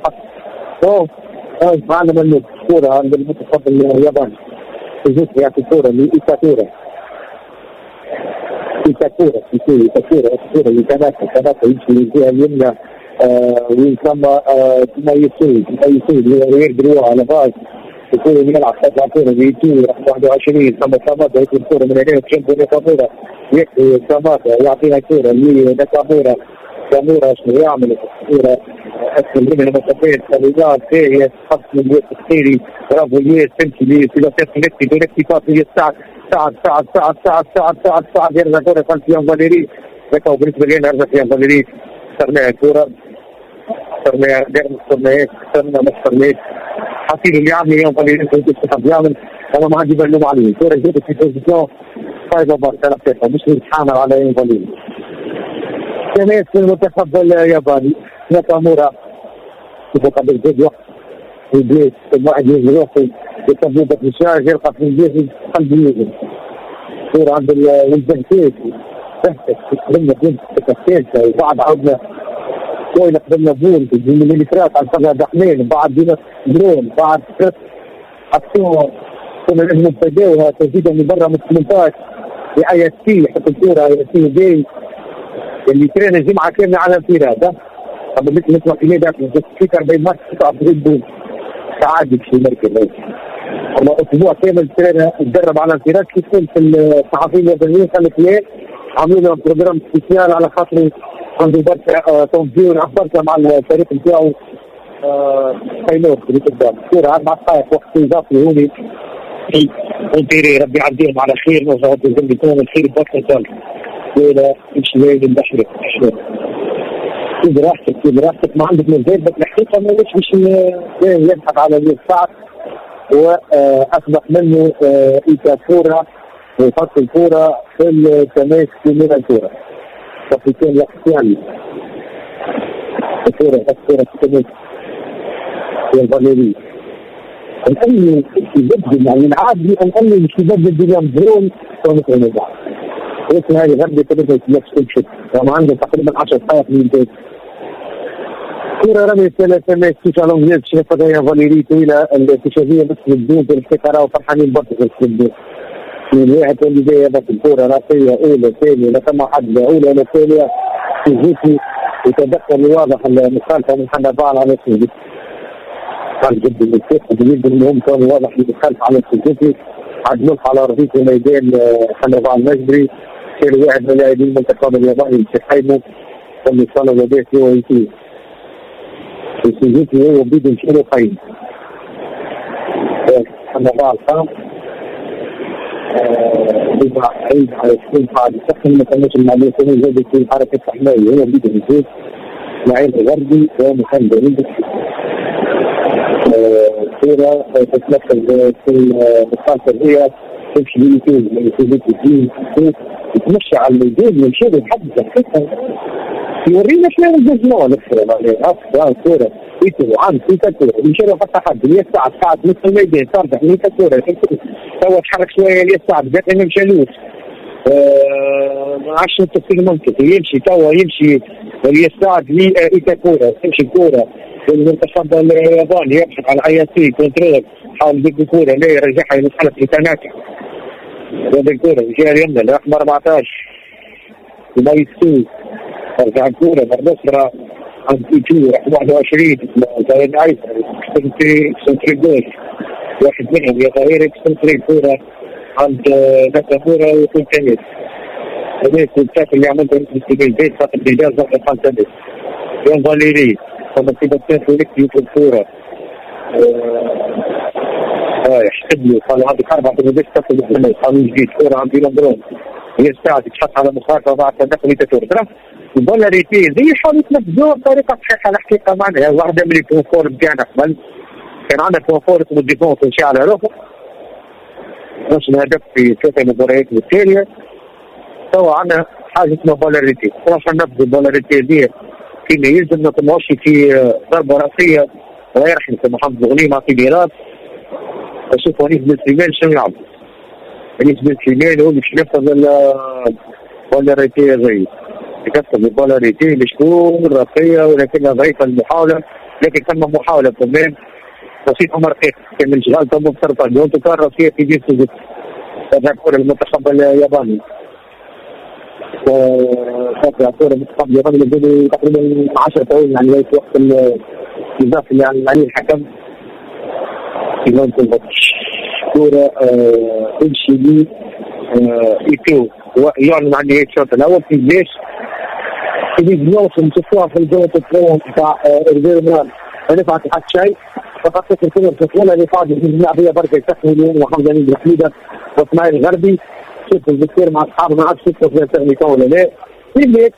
معنا من الكورة عند المنتخب الياباني الجزء يعطي الكورة لإيكاتورا اللي كانت يمشي الجهة اليمنى ويسمى ما يسوي يقدروا على باز يكون يلعب خطوة كورة بيتو 21 ساماتا يكون كورة من هنا تشمبو نكامورا يكفي ساماتا يعطيها كورة لنكامورا شنو يعمل الكورة أكثر من المسافات خليجات هي خط من الوقت الخيري برافو ليه تمشي ليه سلاسات نكتي فاطمة سعد يرجع كورة فانتيان فاليري ذكا وبالنسبة لنا يرجع فيها فاليري صرنا الكورة صرنا حصيل اللي عامل اليوم فاليري كنت يعمل أنا ما عندي بلوم عليه الكورة جيت في بوزيشن خايفة بارتنا فيها مش متحامل على يوم فاليري كمان في المنتخب الياباني ناكامورا يبقى قبل فيديو في البيت الواحد يروح يتبوب الشارع يلقى في البيت قلبي يوجد صورة عند البنكيت تحتك قدمنا بنت تكتيلتا وبعد عودنا شوية قدمنا بول بالمليترات على الفقر دحمين بعد دينا درون بعد ثلاث أكسور كنا لازم نبتدئوها تزيدها من برا من 18 لآية سي حتى الكورة آية سي جاي اللي كان الجمعة كاملة على انفراد طب مثل في ميدان في 40 ماتش تقع في البول تعادل في المركز والله اسبوع كامل كان نتدرب على انفراد كيف كنت الصحفيين اليابانيين قالت ليه عملوا لهم بروجرام سبيسيال على خاطر عنده برشا تنظيم برشا مع الفريق نتاعو فاينور اللي قدام كورة 4 دقائق وقت اضافي هوني ونتيري ربي يعديهم على خير نرجعوا بيكون الخير برشا ولا مش زي البحر براحتك ما عندك مزاج بس الحقيقة مش يبحث على اليسار وأصبح منه إيكاتورا وفصل الكورة في التماس في من الكورة فكان الاختياري الكورة في التماس في الفاليري الأمن يبدل يعني العادي الأمن مش يبدل بيوم درون ونقل بعض اسمها هذه غردة كده تمشي وما عنده تقريبا 10 دقائق من البيت كورة رمي ثلاثة ما يستيش على مجيز شرفة يا فاليري طويلة التشابية بس بالدون في الحكرة وفرحانين برضه في الدون من واحد اللي جاية بس الكورة راسية أولى ثانية لا كما حد أولى ولا ثانية سوزوكي وتدخل واضح المخالفة من حنا فعل على سوزوكي قال جدا جدا انهم كانوا واضح المخالفة على سوزوكي عدلوه على أرضية الميدان حنا فعل مجبري كان واحد من اللاعبين المنتخب الياباني يتحيموا اللي صار له هو يصير سوزوكي هو بيد نشيله قيم حنا فعل خام بيبقى عيد على السن بعد السخن ما كانش المعلومة زي في حركة حماية هو بيد النزول لعين غردي ومحمد جديد كورة تتمثل في المخالفة هي تمشي باليوتيوب من سوزوكي الدين تتمشى على الميدان يمشي لحد الحقيقة يورينا شنو الجزمة نفسه يعني أفضل كورة يتو عن كورة يمشي له حتى حد اللي يساعد نص الميدان صار مية كورة سوى تحرك شوية اللي يساعد جات ما مشالوش ما عادش التفكير منطقي يمشي توا يمشي اللي يساعد لي إيكاتورا تمشي الكورة المنتخب الياباني يبحث عن اي سي كنترول حاول يجيب الكورة لا يرجعها الى الحلقة الثانية هذا الكورة الجهة اليمنى رقم 14 وما يسوي رجع الكورة مرة عند إيتو رقم 21 زايد عيسى سنتري جول واحد منهم يا ظهيرك سنتري كورة عند ناكامورا ويكون تنس هذا الكتاب اللي عملته في البيت خاطر الرجال ظهر خان تنس يوم فاليري فمسيبتين فوليك يوتيوب كورة يحسب له قالوا عندك 4 دقائق تفصل محمد قانون جديد كورة عند لندرون يستعد يتحط على مخاطرة بعد تدخل يتتور ترى البولا ريتي زي حاولوا يتنفذوها بطريقة صحيحة الحقيقة معناها واحدة من الكونفور بتاعنا قبل كان عندنا كونفور اسمه الديفونس تمشي على روحه نفس الهدف في 3 مباريات التالية سوا عندنا حاجة اسمها بولا ريتي راح ننفذ البولا ريتي دي كنا يلزم ما تمشي في ضربة رأسية الله يرحمه محمد الغنيم مع ميراث أشوف ونيس بن سليمان شنو يلعب ونيس بن سليمان هو مش نفذ بولاريتي جيد، يكسب البولاريتي بشكون رقية ولكنها ضعيفة المحاولة، لكن ثم محاولة كمان بسيطة مرقية كان من شغالته مفترضة دون تكرر فيها في جيل سوزوكي. ترجع كرة المنتخب الياباني. ترجع كرة المنتخب الياباني اللي تقريبا 10 ثواني يعني ليس وقت الإضافي اللي عليه الحكم. كرة تمشي لي إيكيو ويعلن عن نهاية الشوط الأول في ليش يوصل نشوفوها في الجولة الثانية بتاع إيرفيرمان ما نفعت حتى شيء. فقط الكرة تطولها اللي فاضي في اللاعبية بركة يسخنوا وحمد أمين الحميدة وإسماعيل الغربي. شوف الذكر مع أصحابه ما عادش يشوفوا في التغنية ولا لا. في ليش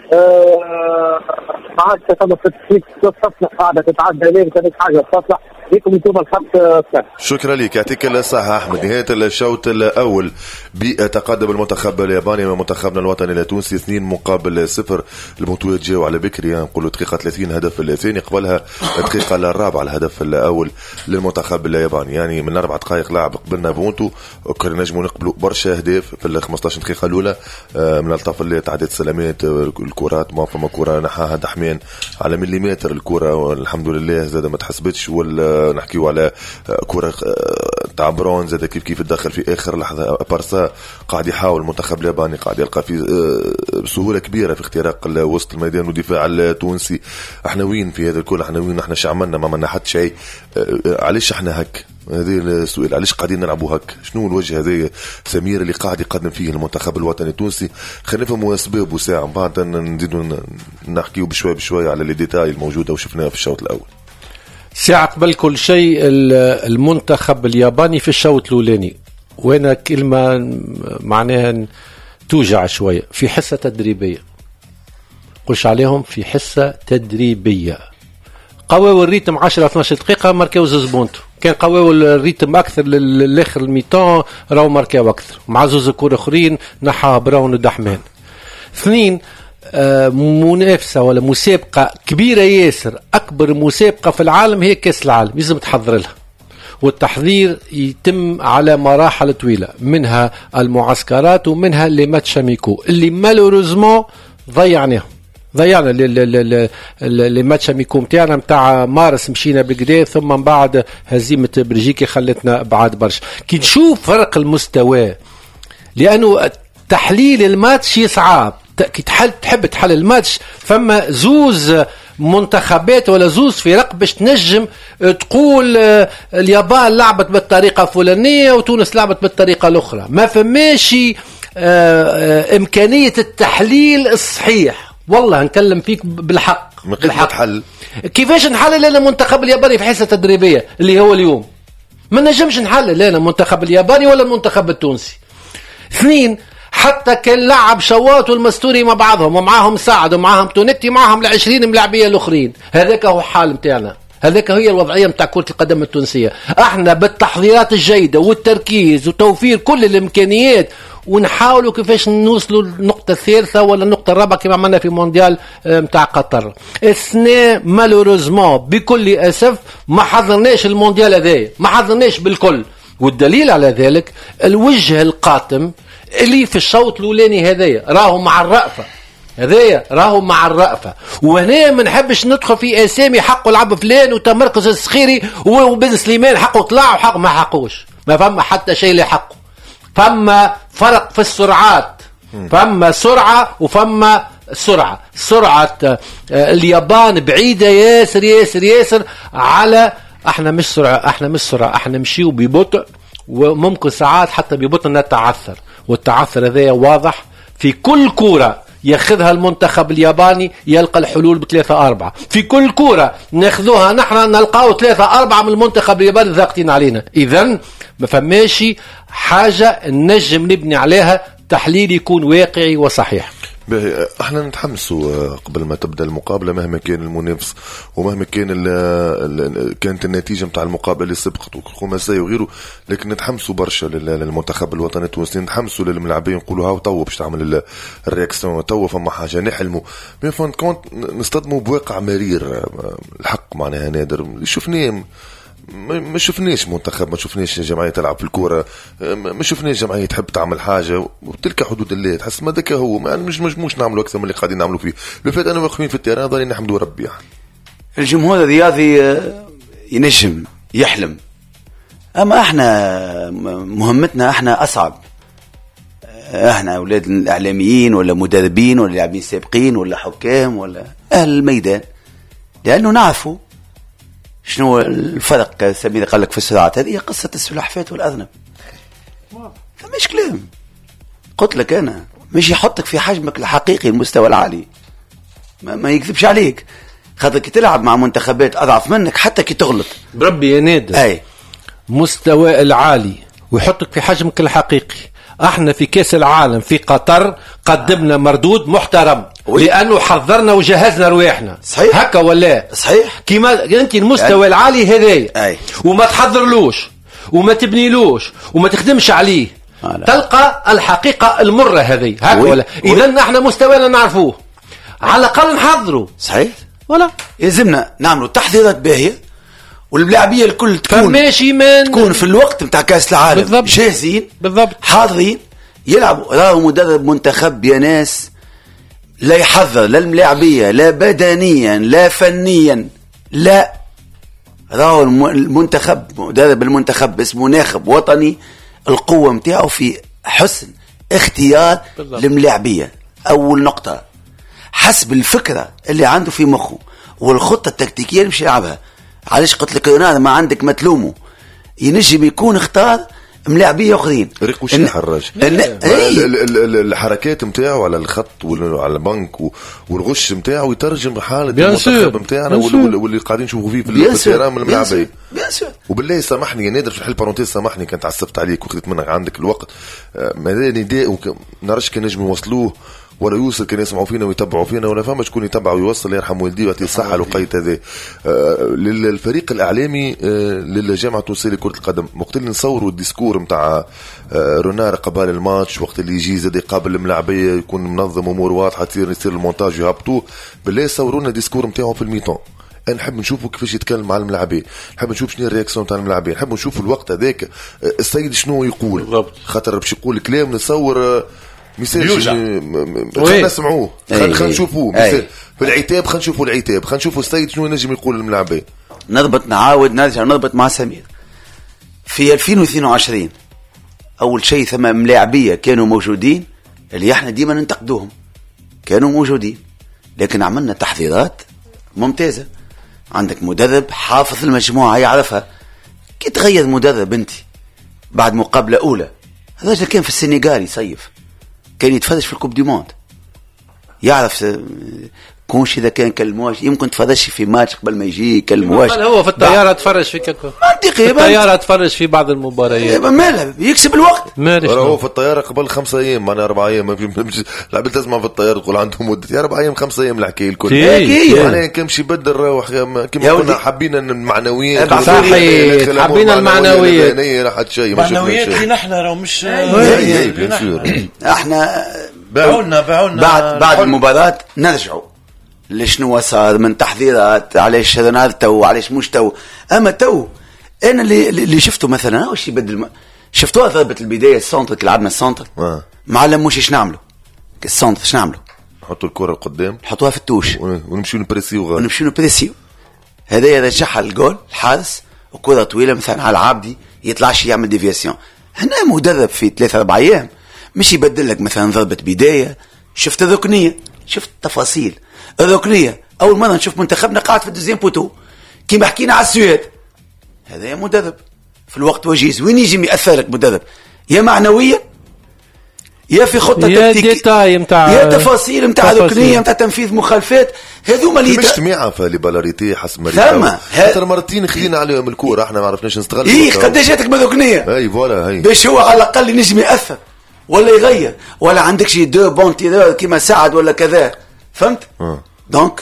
ما عادش تطلع في التسليك تصلح قاعدة تتعدى ليه كانت حاجة تصلح. ليكم انتم الخط. شكرا لك، يعطيك الصحة أحمد. نهاية الشوط الأول بتقدم المنتخب الياباني من منتخبنا الوطني التونسي 2-0. المتويج جاو على بكري نقولوا دقيقة 30 هدف الثاني، قبلها الدقيقة الرابعة الهدف الأول للمنتخب الياباني. يعني من 4 دقائق لاعب قبلنا بونتو كنا نجموا نقبلوا برشا أهداف في 15 دقيقة الأولى من الطفل تعديت سلامات الكرات ما فما كرة نحاها دحمان على مليمتر الكرة والحمد لله زاد ما تحسبتش. ولا نحكيو على كرة تاع برون زاد كيف تدخل في آخر لحظة. بارسا قاعد يحاول المنتخب الياباني قاعد يلقى في بسهولة كبيرة في اختراق وسط الميدان ودفاع التونسي. احنا وين في هذا الكل؟ احنا وين؟ احنا عملنا ما عملنا حتى شيء. علاش احنا هك؟ هذا السؤال، علاش قاعدين نلعبوا هك؟ شنو الوجه هذا سمير اللي قاعد يقدم فيه المنتخب الوطني التونسي؟ خلينا نفهموا اسبابه ساعة بعد نزيدوا نحكيو بشوي بشوي على لي ديتاي الموجودة وشفناها في الشوط الأول. ساعة قبل كل شيء المنتخب الياباني في الشوط الأولاني، وانا كلمة معناها توجع شوية، في حصة تدريبية. قلش عليهم في حصة تدريبية. قووا الريتم 10-12 دقيقة ماركاو زوز بونتو. كان قووا الريتم أكثر للآخر الميتان راهو ماركاو أكثر مع زوز كور أخرين نحاها براون ودحمان. 2 منافسة ولا مسابقة كبيرة ياسر، أكبر مسابقة في العالم هي كأس العالم، لازم تحضر لها. والتحضير يتم على مراحل طويلة، منها المعسكرات ومنها اللي ماتش ميكو اللي مالوريزمون ضيعنا اللي ماتش ميكو متاعنا متاع مارس مشينا بقديه، ثم من بعد هزيمة بلجيكا خلتنا بعاد برشا. كي نشوف فرق المستوى، لأنه تحليل الماتش يصعب. كي تحب تحل الماتش فما زوز منتخبات ولا زوز فرق باش تنجم تقول اليابان لعبت بالطريقة الفلانية وتونس لعبت بالطريقة الأخرى. ما فماش إمكانية التحليل الصحيح. والله نكلم فيك بالحق. حل. كيفاش نحلل لنا المنتخب الياباني في حصة تدريبية اللي هو اليوم؟ ما نجمش نحلل لنا المنتخب الياباني ولا المنتخب التونسي. 2 حتى كان لعب شوات والمستوري مع بعضهم ومعاهم سعد ومعاهم تونيتي معاهم 20 ملاعبية الأخرين. هذاك هو حال متاعنا، هذاك هي الوضعية متاع كرة القدم التونسية. احنا بالتحضيرات الجيدة والتركيز وتوفير كل الإمكانيات ونحاولوا كيفاش نوصلوا للنقطة الثالثة ولا النقطة الرابعة كما عملنا في مونديال متاع قطر. السنة مالوريزمون بكل أسف ما حضرناش المونديال هذا، ما حضرناش بالكل. والدليل على ذلك الوجه القاتم اللي في الشوط الأولاني هذايا راهو مع الرأفة. وهنا ما نحبش ندخل في أسامي حقه لعب فلان وتمركز الصخيري وبن سليمان حقه طلع وحق ما حقوش. ما فما حتى شيء لحقه. فما فرق في السرعات، فما سرعة وفما سرعة اليابان بعيدة ياسر ياسر ياسر على احنا مش سرعة، احنا نمشيو ببطء وممكن ساعات حتى ببطء نتعثر. والتعثر هذا واضح في كل كورة ياخذها المنتخب الياباني يلقى الحلول ب3-4. في كل كورة ناخذوها نحن نلقاو 3-4 من المنتخب الياباني ضاغطين علينا. إذن ما فماش حاجة نجم نبني عليها تحليل يكون واقعي وصحيح. احنا نتحمسوا قبل ما تبدا المقابله مهما كان المنافس ومهما كان كانت النتيجه نتاع المقابله اللي سبقت وخماسيه وغيره، لكن نتحمسوا برشا للمنتخب الوطني التونسي، نتحمسوا للملاعبين نقولوا هاو تو باش تعمل الرياكسيون، تو فما حاجه نحلموا مي فون كونت نصطدموا بواقع مرير الحق معناها نادر. شفناه ما شفناش منتخب، ما شفناش جمعية تلعب في الكورة، ما شفناش جمعية تحب تعمل حاجة وتلك حدود الله. تحس ما ذاك هو ما مش نعملوا أكثر من اللي قاعدين نعملوا فيه. لو فات أنا واقفين في التيران ضالين نحمدوا ربي. يعني الجمهور الرياضي ينجم يحلم، أما احنا مهمتنا احنا أصعب. احنا أولاد الإعلاميين ولا مدربين ولا لاعبين سابقين ولا حكام ولا أهل الميدان، لأنه نعرفوا شنو الفرق. سمير قال لك في السرعات، هذه قصة السلحفاة والأذنب، مش كلام. قلت لك أنا مش يحطك في حجمك الحقيقي المستوى العالي، ما يكذبش عليك. خاطر كي تلعب مع منتخبات أضعف منك حتى كي تغلط بربي يا نادر أي مستوى العالي ويحطك في حجمك الحقيقي. احنا في كاس العالم في قطر قدمنا مردود محترم لانه حضرنا وجهزنا رواحنا. صحيح هكا ولا صحيح؟ كيما انت المستوى العالي هذايا وما تحضرلوش وما تبنيلوش وما تخدمش عليه تلقى الحقيقة المرة هذه. هكا ولا اذا احنا مستوانا نعرفوه على الاقل نحضره. صحيح ولا يلزمنا نعملوا تحضيرات باهية واللاعبية الكل تكون تكون في الوقت نتاع كاس العالم بالضبط. جاهزين بالضبط حاضرين يلعبوا. راهو مدرب منتخب يا ناس لا يحضر لا الملاعبية لا بدنيا لا فنيا لا. راهو المنتخب مدرب المنتخب اسمه ناخب وطني، القوة متاعه في حسن اختيار الملاعبية. أول نقطة حسب الفكرة اللي عنده في مخه والخطة التكتيكية اللي مش يلعبها. علاش قلت لك هنا ما عندك ما تلومه، ينجم يكون اختار ملاعبية اخرين ريق وش الحراج الحركات نتاعو على الخط وعلى البنك والغش نتاعو يترجم حالة المنتخب نتاعنا واللي قاعدين نشوفوا فيه في التيران من الملاعبية. وبالله سامحني يا نادر في الحل بارونتيز، سامحني كنت عصبت عليك وخذت منك عندك الوقت. ماذا نداء نرش كان نجم يوصلوه ولا يوصل كان يسمعوا فينا ويتبعوا فينا ولا فما شكون يتبع ويوصل يرحم والديه ويعطيه الصحة الوقيت هذا. للفريق الإعلامي للجامعة التونسية لكرة القدم وقت اللي نصوروا الديسكور متاع رونار قبل الماتش وقت اللي يجي زاد يقابل الملاعبية يكون منظم أمور واضحة يصير المونتاج يهبطوه. بالله صورونا الديسكور متاعه في الميطان. أنا نحب نشوفه كيفاش يتكلم مع الملاعبين، نحب نشوف شنو الرياكسيون تاع الملاعبين، نحب نشوف الوقت هذاك السيد شنو يقول. خاطر باش يقول كلام نتصور مثال خلينا نسمعوه خلينا نشوفوه في العتاب، خلينا نشوفوا العتاب، خلينا نشوفوا السيد شنو ينجم يقول للملاعبين. نرجع نربط مع سمير في 2022. أول شيء ثم ملاعبية كانوا موجودين اللي احنا ديما ننتقدوهم كانوا موجودين، لكن عملنا تحضيرات ممتازة. عندك مدرب حافظ المجموعة يعرفها. كي تغير مدرب انت بعد مقابلة أولى، هذا كان في السنغال يصيف كان يتفرج في الكوب دي موند يعرف كونش إذا كان كلمواش يمكن تفرجش في ماتش قبل ما يجي كلمواش. هو في الطيارة تفرج في منطقي الطيارة تفرج في بعض المباريات ماله يكسب الوقت. هو في الطيارة قبل 5 أيام معناها 4 أيام ما في لعبة تسمع في الطيارة تقول عندهم مدة 4 أيام 5 أيام الحكاية الكل يعني كمشي بدل روح كما كنا حابين المعنويات حابين المعنويات معنويات نحن راه مش احنا باعونا بعد المباراة نرجعوا لشنو صار من تحذيرات علاش رونار تو علاش مش تو. اما تو انا اللي شفته مثلا واش يبدل شفتوها ضربة البداية السنتر اللي لعبنا السنتر معلم مش ايش نعملوا السنتر ايش نعملوا نحطوا الكرة قدام نحطوها في التوش ونمشيو نبريسيو هذا يرجعها الجول الحارس وكرة طويلة مثلا على العابدي يطلعش يعمل ديفياسيون. هنا مدرب في 3-4 أيام مش يبدل لك مثلا ضربة بداية. شفت الركنية شفت التفاصيل الركنية أول مرة نشوف منتخبنا قاعد في الدوزيام بوتو كيما حكينا على السويد. هذا يا مدرب في الوقت وجيز وين يجي يأثر لك مدرب يا معنويا يا في خطة تكتيكية يا تفاصيل متاع ركنية متاع تنفيذ مخالفات. هذوما اللي مش تميعة فاليبالاريتي حسب مريض خاطر مرتين خلينا عليهم الكورة احنا ما عرفناش نستغل. قداش جاتك من ركنية اي فوالا هي باش هو على الأقل ينجم يأثر ولا يغير ولا عندك شي دو بونتي كيما سعد ولا كذا فهمت. دونك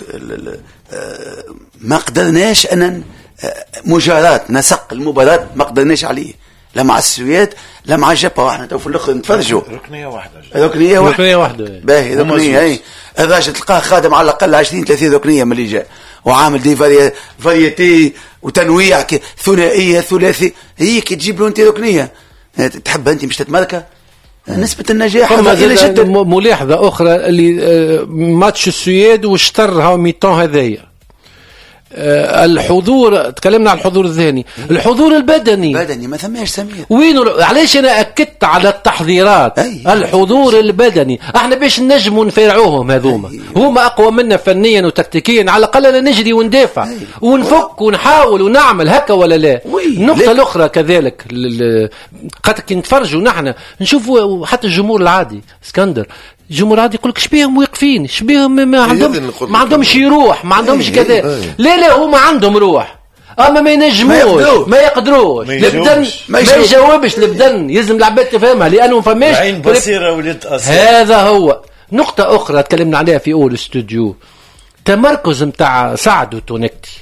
ما قدرناش أن مجاراة نسق المباراة ما قدرناش عليه لا مع السويد لا مع جابا. واحنا تو في الاخر نتفرجوا ركنيه واحده باهي ركنيه هي الراجل تلقاه خادم على الاقل 20-30 ركنيه من اللي جاء وعامل دي فاريتي وتنويع ثنائيه ثلاثي، هي كي تجيب له انت ركنيه تحب انت مش تتماركه نسبه النجاح الى جدا. ملاحظه اخرى اللي ماتش السويد واشترها ميتون هذايا الحضور، تكلمنا عن الحضور الذهني، الحضور البدني ما ثماش سمير وينه. علاش انا اكدت على التحضيرات؟ الحضور البدني احنا باش نجموا نفرعوهم هذوما، هما اقوى منا فنيا وتكتيكيا، على الاقل نجري وندافع ونفك ونحاول ونعمل هكا ولا لا. النقطه الاخرى كذلك خاطر كي نتفرجوا نحن نشوفوا حتى الجمهور العادي اسكندر، الجمهور عادي يقول لك شبيهم واقفين، شبيهم ما عندهمش يروح، ما عندهمش كذا. لا هما عندهم روح، اما ما ينجموش ما يقدروش البدن ما يجاوبش البدن، يلزم العباد تفهمها لانه فماش عين بصيره ولد اصلا. هذا هو نقطه اخرى تكلمنا عليها في اول استوديو، تمركز نتاع سعد وتونكتي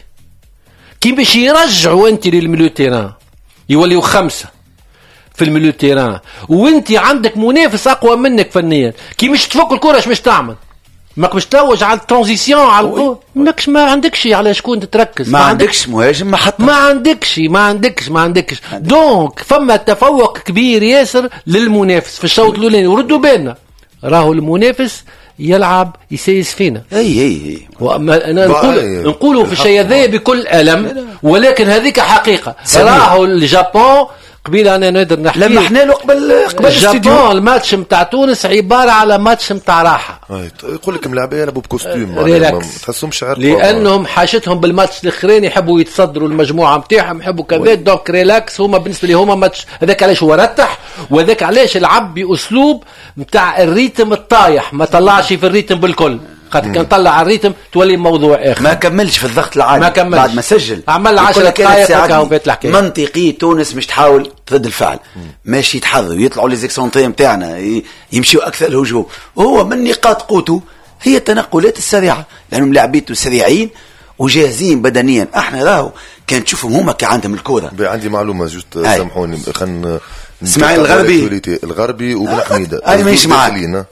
كي باش يرجعوا انت للميليو تيران يوليوا 5 في الميليو تيران، وانت عندك منافس اقوى منك فنيا، كي مش تفك الكره مش تعمل، ما باش تلوج على الترانزيسيون على الكره، ما عندكش على شكون تركز، ما عندكش مهاجم محطة، ما عندكش دونك فما تفوق كبير ياسر للمنافس في الشوط الاولاني. وردوا بالنا راهو المنافس يلعب يسيس فينا. اي انا نقولوا في الشيء هذا بكل ألم، ولكن هذيك حقيقة. راهو اليابان قبيل انا نقدر نحكي لما احنا له قبل اليابان الماتش نتاع تونس عباره على ماتش نتاع راحه. يقول لك ملاعبيه يلعبوا بكوستيم ما تحسهمش عارف، لانهم حاجتهم بالماتش الاخراني يحبوا يتصدروا المجموعه نتاعهم، يحبوا كذا دونك ريلاكس. هما بالنسبه لي هما ماتش هذاك علاش هو رتح، وهذاك علاش لعب باسلوب نتاع الريتم الطايح، ما طلعش في الريتم بالكل، خاطر كان طلع على الريتم تولي موضوع اخر. ما كملش في الضغط العالي، ما كملش بعد ما سجل عمل 10 دقائق وبيت الحكايه. منطقي تونس مش تحاول ضد الفعل، ماشي يتحضروا يطلعوا لي زيكسونتري نتاعنا يمشيوا اكثر الهجوم، وهو من نقاط قوته هي التنقلات السريعه، لانهم لاعبيته سريعين وجاهزين بدنيا. احنا راهو كان تشوفهم هما كي عندهم الكوره. عندي معلومه جوست سامحوني، خلينا اسماعيل الغربي وبن حميده انا ماشي معاك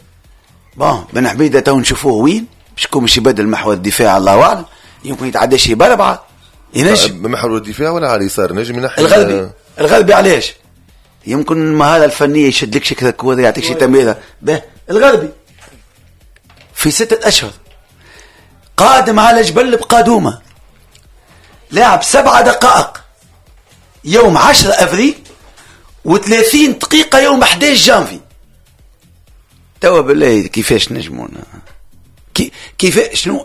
بن حميده تو نشوفوه وين شكون مش يبدل محور الدفاع، الله اعلم، يمكن يتعدى شي بربعه ينجم محور الدفاع ولا على اليسار نجم ينحي الغربي علاش يمكن المهاره الفنيه يشد لك شكل الكوره يعطيك شي تمريره به. الغربي في 6 أشهر قادم على جبل بقادومه، لاعب 7 دقائق يوم 10 أفريل و30 دقيقه يوم 11 جانفي. توا بالله كيفاش نجمون كيف شنو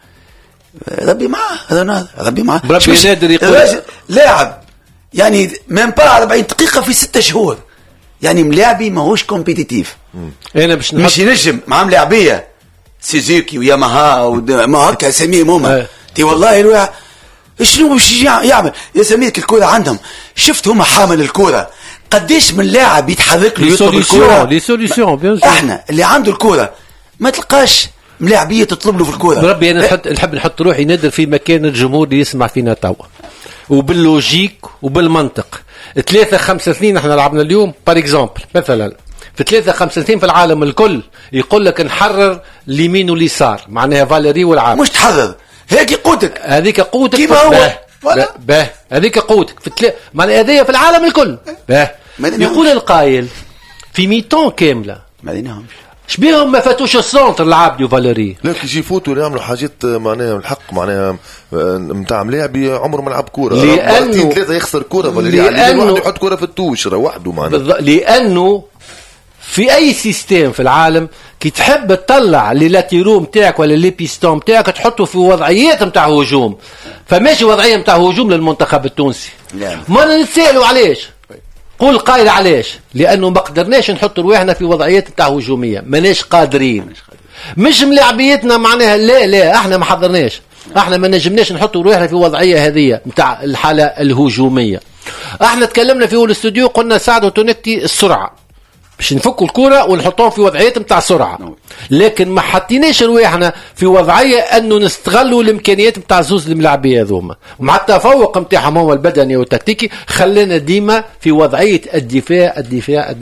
ربي معاه ربي معاه ربي نادر يقول لاعب يعني من با 40 دقيقه في 6 شهور، يعني ملاعبي ماهوش كومبيتيتيف. انا مش ينجم مع ملاعبيه سوزوكي وياماها وما هكا اساميهم هما تي والله الواحد شنو باش يعمل يا سميك الكره عندهم. شفت هما حامل الكره قديش من لاعب يتحرك له يطلب الكره لي سوليسيون. احنا اللي عنده الكره ما تلقاش ملاعبيه تطلب له في الكوره. بربي انا نحب نحط روحي نادر في مكان الجمهور اللي يسمع فينا توا، وباللوجيك وبالمنطق. 3-5-2 احنا لعبنا اليوم بار اكزومبل، مثلا في 3-5-2 في العالم الكل يقول لك نحرر اليمين واليسار، معناها فاليري والعاب مش تحرر هيك قوتك، هذيك قوتك كيما هو باه هذيك قوتك في معناها هذيا في العالم الكل باه. يقول القائل في ميتون كامله ما ديناهمش شبيهم ما فاتوش السونتر العابدي وفاليري، لا كي يفوتوا يعملوا حاجات معناها الحق معناها نتاع ملاعبي عمره ما لعب كوره، مرتين 3 يخسر كوره فاليري، واحد يحط كوره في التوشره وحده معناها. لانه في اي سيستم في العالم كي تحب تطلع لي لاتيرو نتاعك ولا لي بيستون نتاعك تحطه في وضعيات نتاع هجوم، فماشي وضعيه نتاع هجوم للمنتخب التونسي. ما نتسالوا علاش، قول قايل علاش، لانه ما قدرناش نحط رواحنا في وضعيات نتاع هجوميه، ماناش قادرين، مش ملاعبيتنا معناها لا احنا ما حضرناش، احنا ما نجمناش نحط رواحنا في وضعيه هذه نتاع الحاله الهجوميه. احنا تكلمنا في الاستوديو قلنا سعد وتونكتي السرعه باش نفكوا الكرة ونحطوهم في وضعيات متاع سرعة، لكن ما حطيناش رواحنا في وضعية انه نستغلوا الامكانيات متاع زوز الملاعبية هذوما، ومع التفوق متاعهم هو البدني والتكتيكي خلينا ديما في وضعية الدفاع.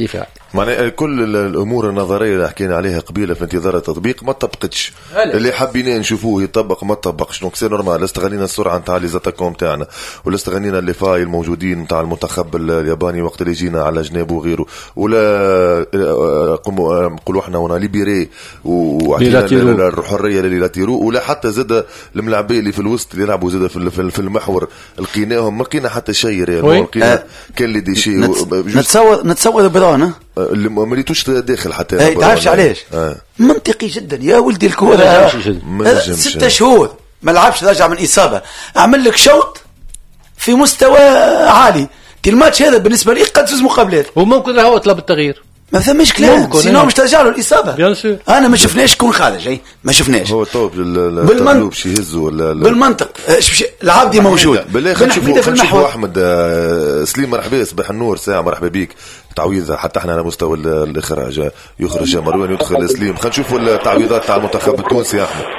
معناها كل الامور النظريه اللي حكينا عليها قبيله في انتظار التطبيق ما طبقتش. اللي حبينا نشوفوه يطبق ما طبقش. دونك سي نورمال. استغنينا السرعه نتاع لي زاتاكوم تاعنا، ولا استغنينا اللي فاي الموجودين نتاع المنتخب الياباني وقت اللي جينا على جنابه وغيره، ولا نقولوا احنا ونا ليبيري وعطينا الحريه اللي لاتيرو، ولا حتى زاد الملاعبيه اللي في الوسط اللي يلعبوا زاد في المحور لقيناهم ما لقينا حتى شيء ريال. لقينا كان اللي دي شيء نتصور بدرانا اللي ما مريتوش داخل حتى. تعرفش علاش؟ منطقي جدا يا ولدي. الكوره 6 شهور ما لعبش، راجع من اصابه، اعمل لك شوط في مستوى عالي. الماتش هذا بالنسبه لي قد فوز مقابلات، وممكن هو طلب التغيير، ما فماش كلام، سينو مش ترجع له الاصابه. انا ما شفناش شكون خارج، ما شفناش. هو طوب بالمنطق باش يهزوا بالمنطق. العبدي موجود. بالله نشوفوا احمد سليم مرحبا، صباح النور، ساعه مرحبا بك. تعويض حتى احنا على مستوى الاخراج، يخرج مروان يدخل سليم. خلينا نشوفوا التعويضات تاع المنتخب التونسي يا احمد.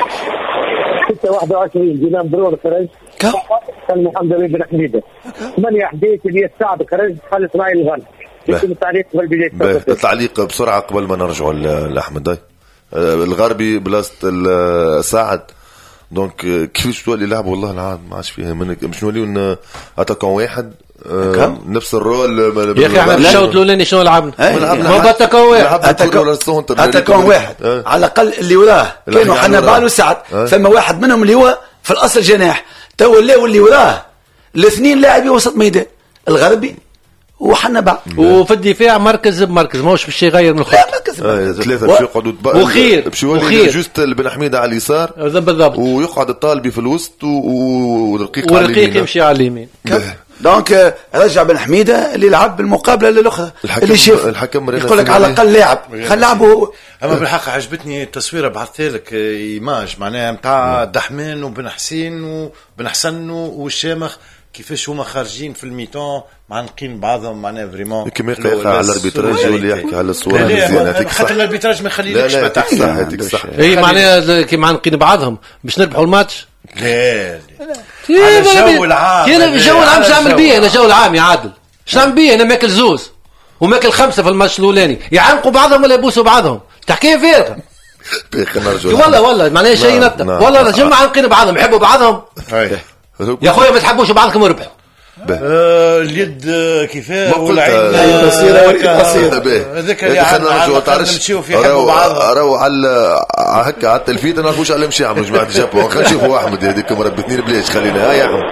21 جيلان برون خرج، كان محمد بن حميده. 8 احداث اللي السعد خرج، خلص اسماعيل الغني. يمكن التعليق قبل بدايه التعليق بسرعه قبل ما نرجعوا لاحمد. الغربي بلاصه السعد. دونك كيفاش تولي لعب والله العظيم ما عادش فيها منك. مش نوليو اتاكون واحد نفس الرول. يا اخي احنا الشوط الاولاني شنو لعبنا؟ ما اتاكون واحد، اتاكون واحد على الاقل. اللي وراه كانوا حنبال وسعد، ثم واحد منهم اللي هو في الاصل جناح، تو اللي وراه الاثنين لاعبين وسط ميدان، الغربي وحنبال. وفي الدفاع مركز بمركز، ماهوش باش يغير من الخط. ثلاثه باش يقعدوا وخير جوست بن حميده على اليسار بالضبط، ويقعد الطالبي في الوسط ورقيق يمشي على اليمين. دونك رجع بن حميده اللي لعب بالمقابله الاخرى. اللي شاف الحكم يقول لك على الاقل لاعب خل لعبه. اما بالحق عجبتني التصويره بعثت لك ايماج معناها نتاع دحمان وبن حسين وبن حسن والشامخ كيفاش هما خارجين في الميتون معانقين بعضهم معناها فريمون. كما يحكي على الاربيتراج واللي يحكي على الصوره مزيانه. حتى الاربيتراج ما يخليلكش ما تحكي. صح. اي معناها كي معانقين بعضهم باش نربحوا الماتش. لا الجو العام. الجو العام شو نعمل بيه؟ انا الجو العام يا عادل شو نعمل بيه؟ انا ماكل زوز وماكل 5 في الماتش الاولاني. يعانقوا بعضهم ولا يبوسوا بعضهم؟ تحكي فارغه والله معناها شيء نطق والله. الجو معانقين بعضهم، يحبوا بعضهم يا خويا، ما تحبوش بعضكم وربحوا. اليد كيفاه والعين قصيره هذاك اللي عندنا نمشيو في حبوا بعض. راهو على هكا على التلفيز ما نعرفوش على مشي عملوا جماعه جابوا. خلينا نشوفوا احمد هذيك مربتني بلاش. خلينا يا احمد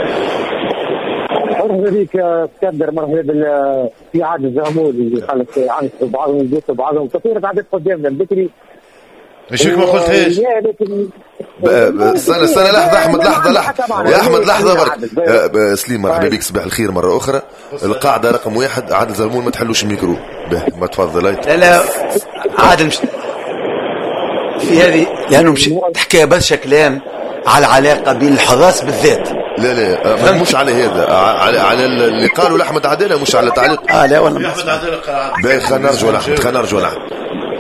مرحبا بك اسكندر. مرحبا في عاد الزهمول اللي خلت عنصر بعضهم يجوسوا بعضهم كثير قاعد قدامنا البكري. مش ما قلتهاش. استنى لحظه احمد، لحظه يا احمد، لحظه برك. سليم مرحبا بك، صباح الخير مره اخرى. القاعده رقم 1 عادل زلمون ما تحلوش الميكرو. ما تفضل. لا عادل مش في هذه لانه مش تحكي برشا كلام على العلاقه بين الحراس بالذات. لا مش على هذا، على اللي قالوا لاحمد عداله، مش على تعليق. لا والله احمد عداله قال. خلينا نرجعوا لاحمد.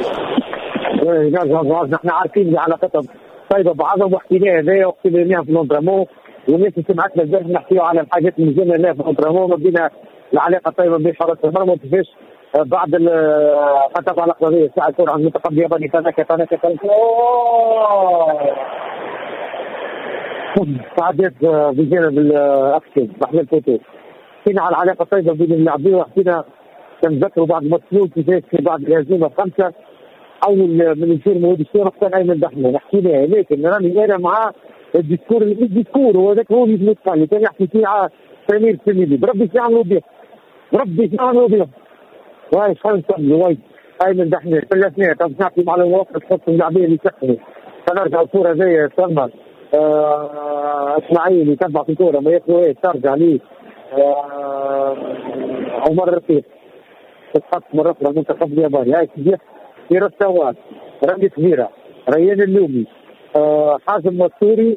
نحن عارفين علاقتهم طيبه بعضهم، وحكيناها هذايا وحكيناها في لونترامون، والناس اللي سمعتنا البارح نحكيو على الحاجات اللي جينا لها في لونترامون. ما بينا العلاقه طيبه بين حراس المرمى وكيفاش بعد حتى على القضيه الساعه يكون عند المنتخب الياباني تناكا سعادات بجانب الاكشن محمد فوتو. حكينا على العلاقه الطيبه بين اللاعبين، وحكينا كنذكروا بعد مسلول كيفاش بعد الهزيمه 5 اول من يصير موجود الشيخ كان ايمن دحمان. حكينا لكن راني انا مع الديسكور اللي الديسكور وهذاك هو اللي يتقال كان يحكي فيه سمير سميدي. بربي يعملوا به، واي خلص واي ايمن دحمان في الاثنين. طب نحكي مع الوقت تحط اللاعبين اللي يسخنوا. فنرجع الصوره زي سلمان اسماعيل يتبع في الكوره ما ياكلوا ترجع ليه عمر رفيق تتحط مره اخرى المنتخب الياباني. هاي كثير السواد رمي كبيره ريان اللومي حازم مستوري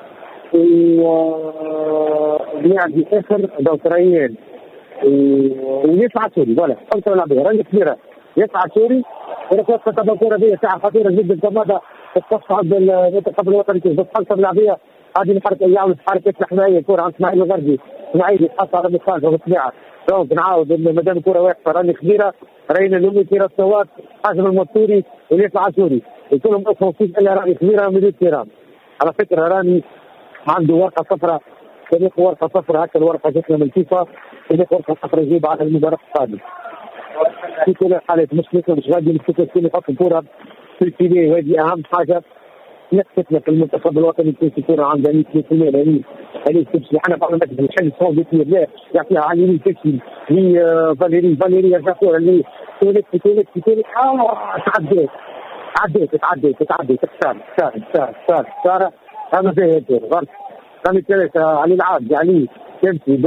ويعني اخر دوت ريان ويسعى سوري ولا 5 لاعبين رمي كبيره يسعى سوري. وركوت كتب الكوره دي ساعه خطيره جدا كما تصعد المنتخب الوطني بس 5 لاعبين هذه الحركه يعمل حركه حمايه كوره عن اسماعيل الغربي اسماعيلي تحط على مخالفه بالطبيعه. دونك نعاود ما دام الكره واقفه راني خبيره راينا اليومي كيرا الصوات حازم المنصوري والياس العاشوري كلهم اوفنسيف الا راني خبيره ميديو تيران. على فكره راني عنده ورقه صفراء تاريخ ورقه صفراء هكا الورقه جاتنا من الفيفا تاريخ ورقه صفراء يجيب على المباراه القادمه. في كل الحالات مش غادي نفتكر كل يحط الكره في الفيديو وهذه اهم حاجه نقصتنا في المنتخب الوطني يكون في كره عندها 100% لاني تمشي احنا بعض الناس بنحل صوت بيتي لا يعطيها على اليمين تمشي هي فاليري يرجع كره اللي تولد تعديت صار انا زي هيك غلط ثاني ثالث علي العاب علي تمشي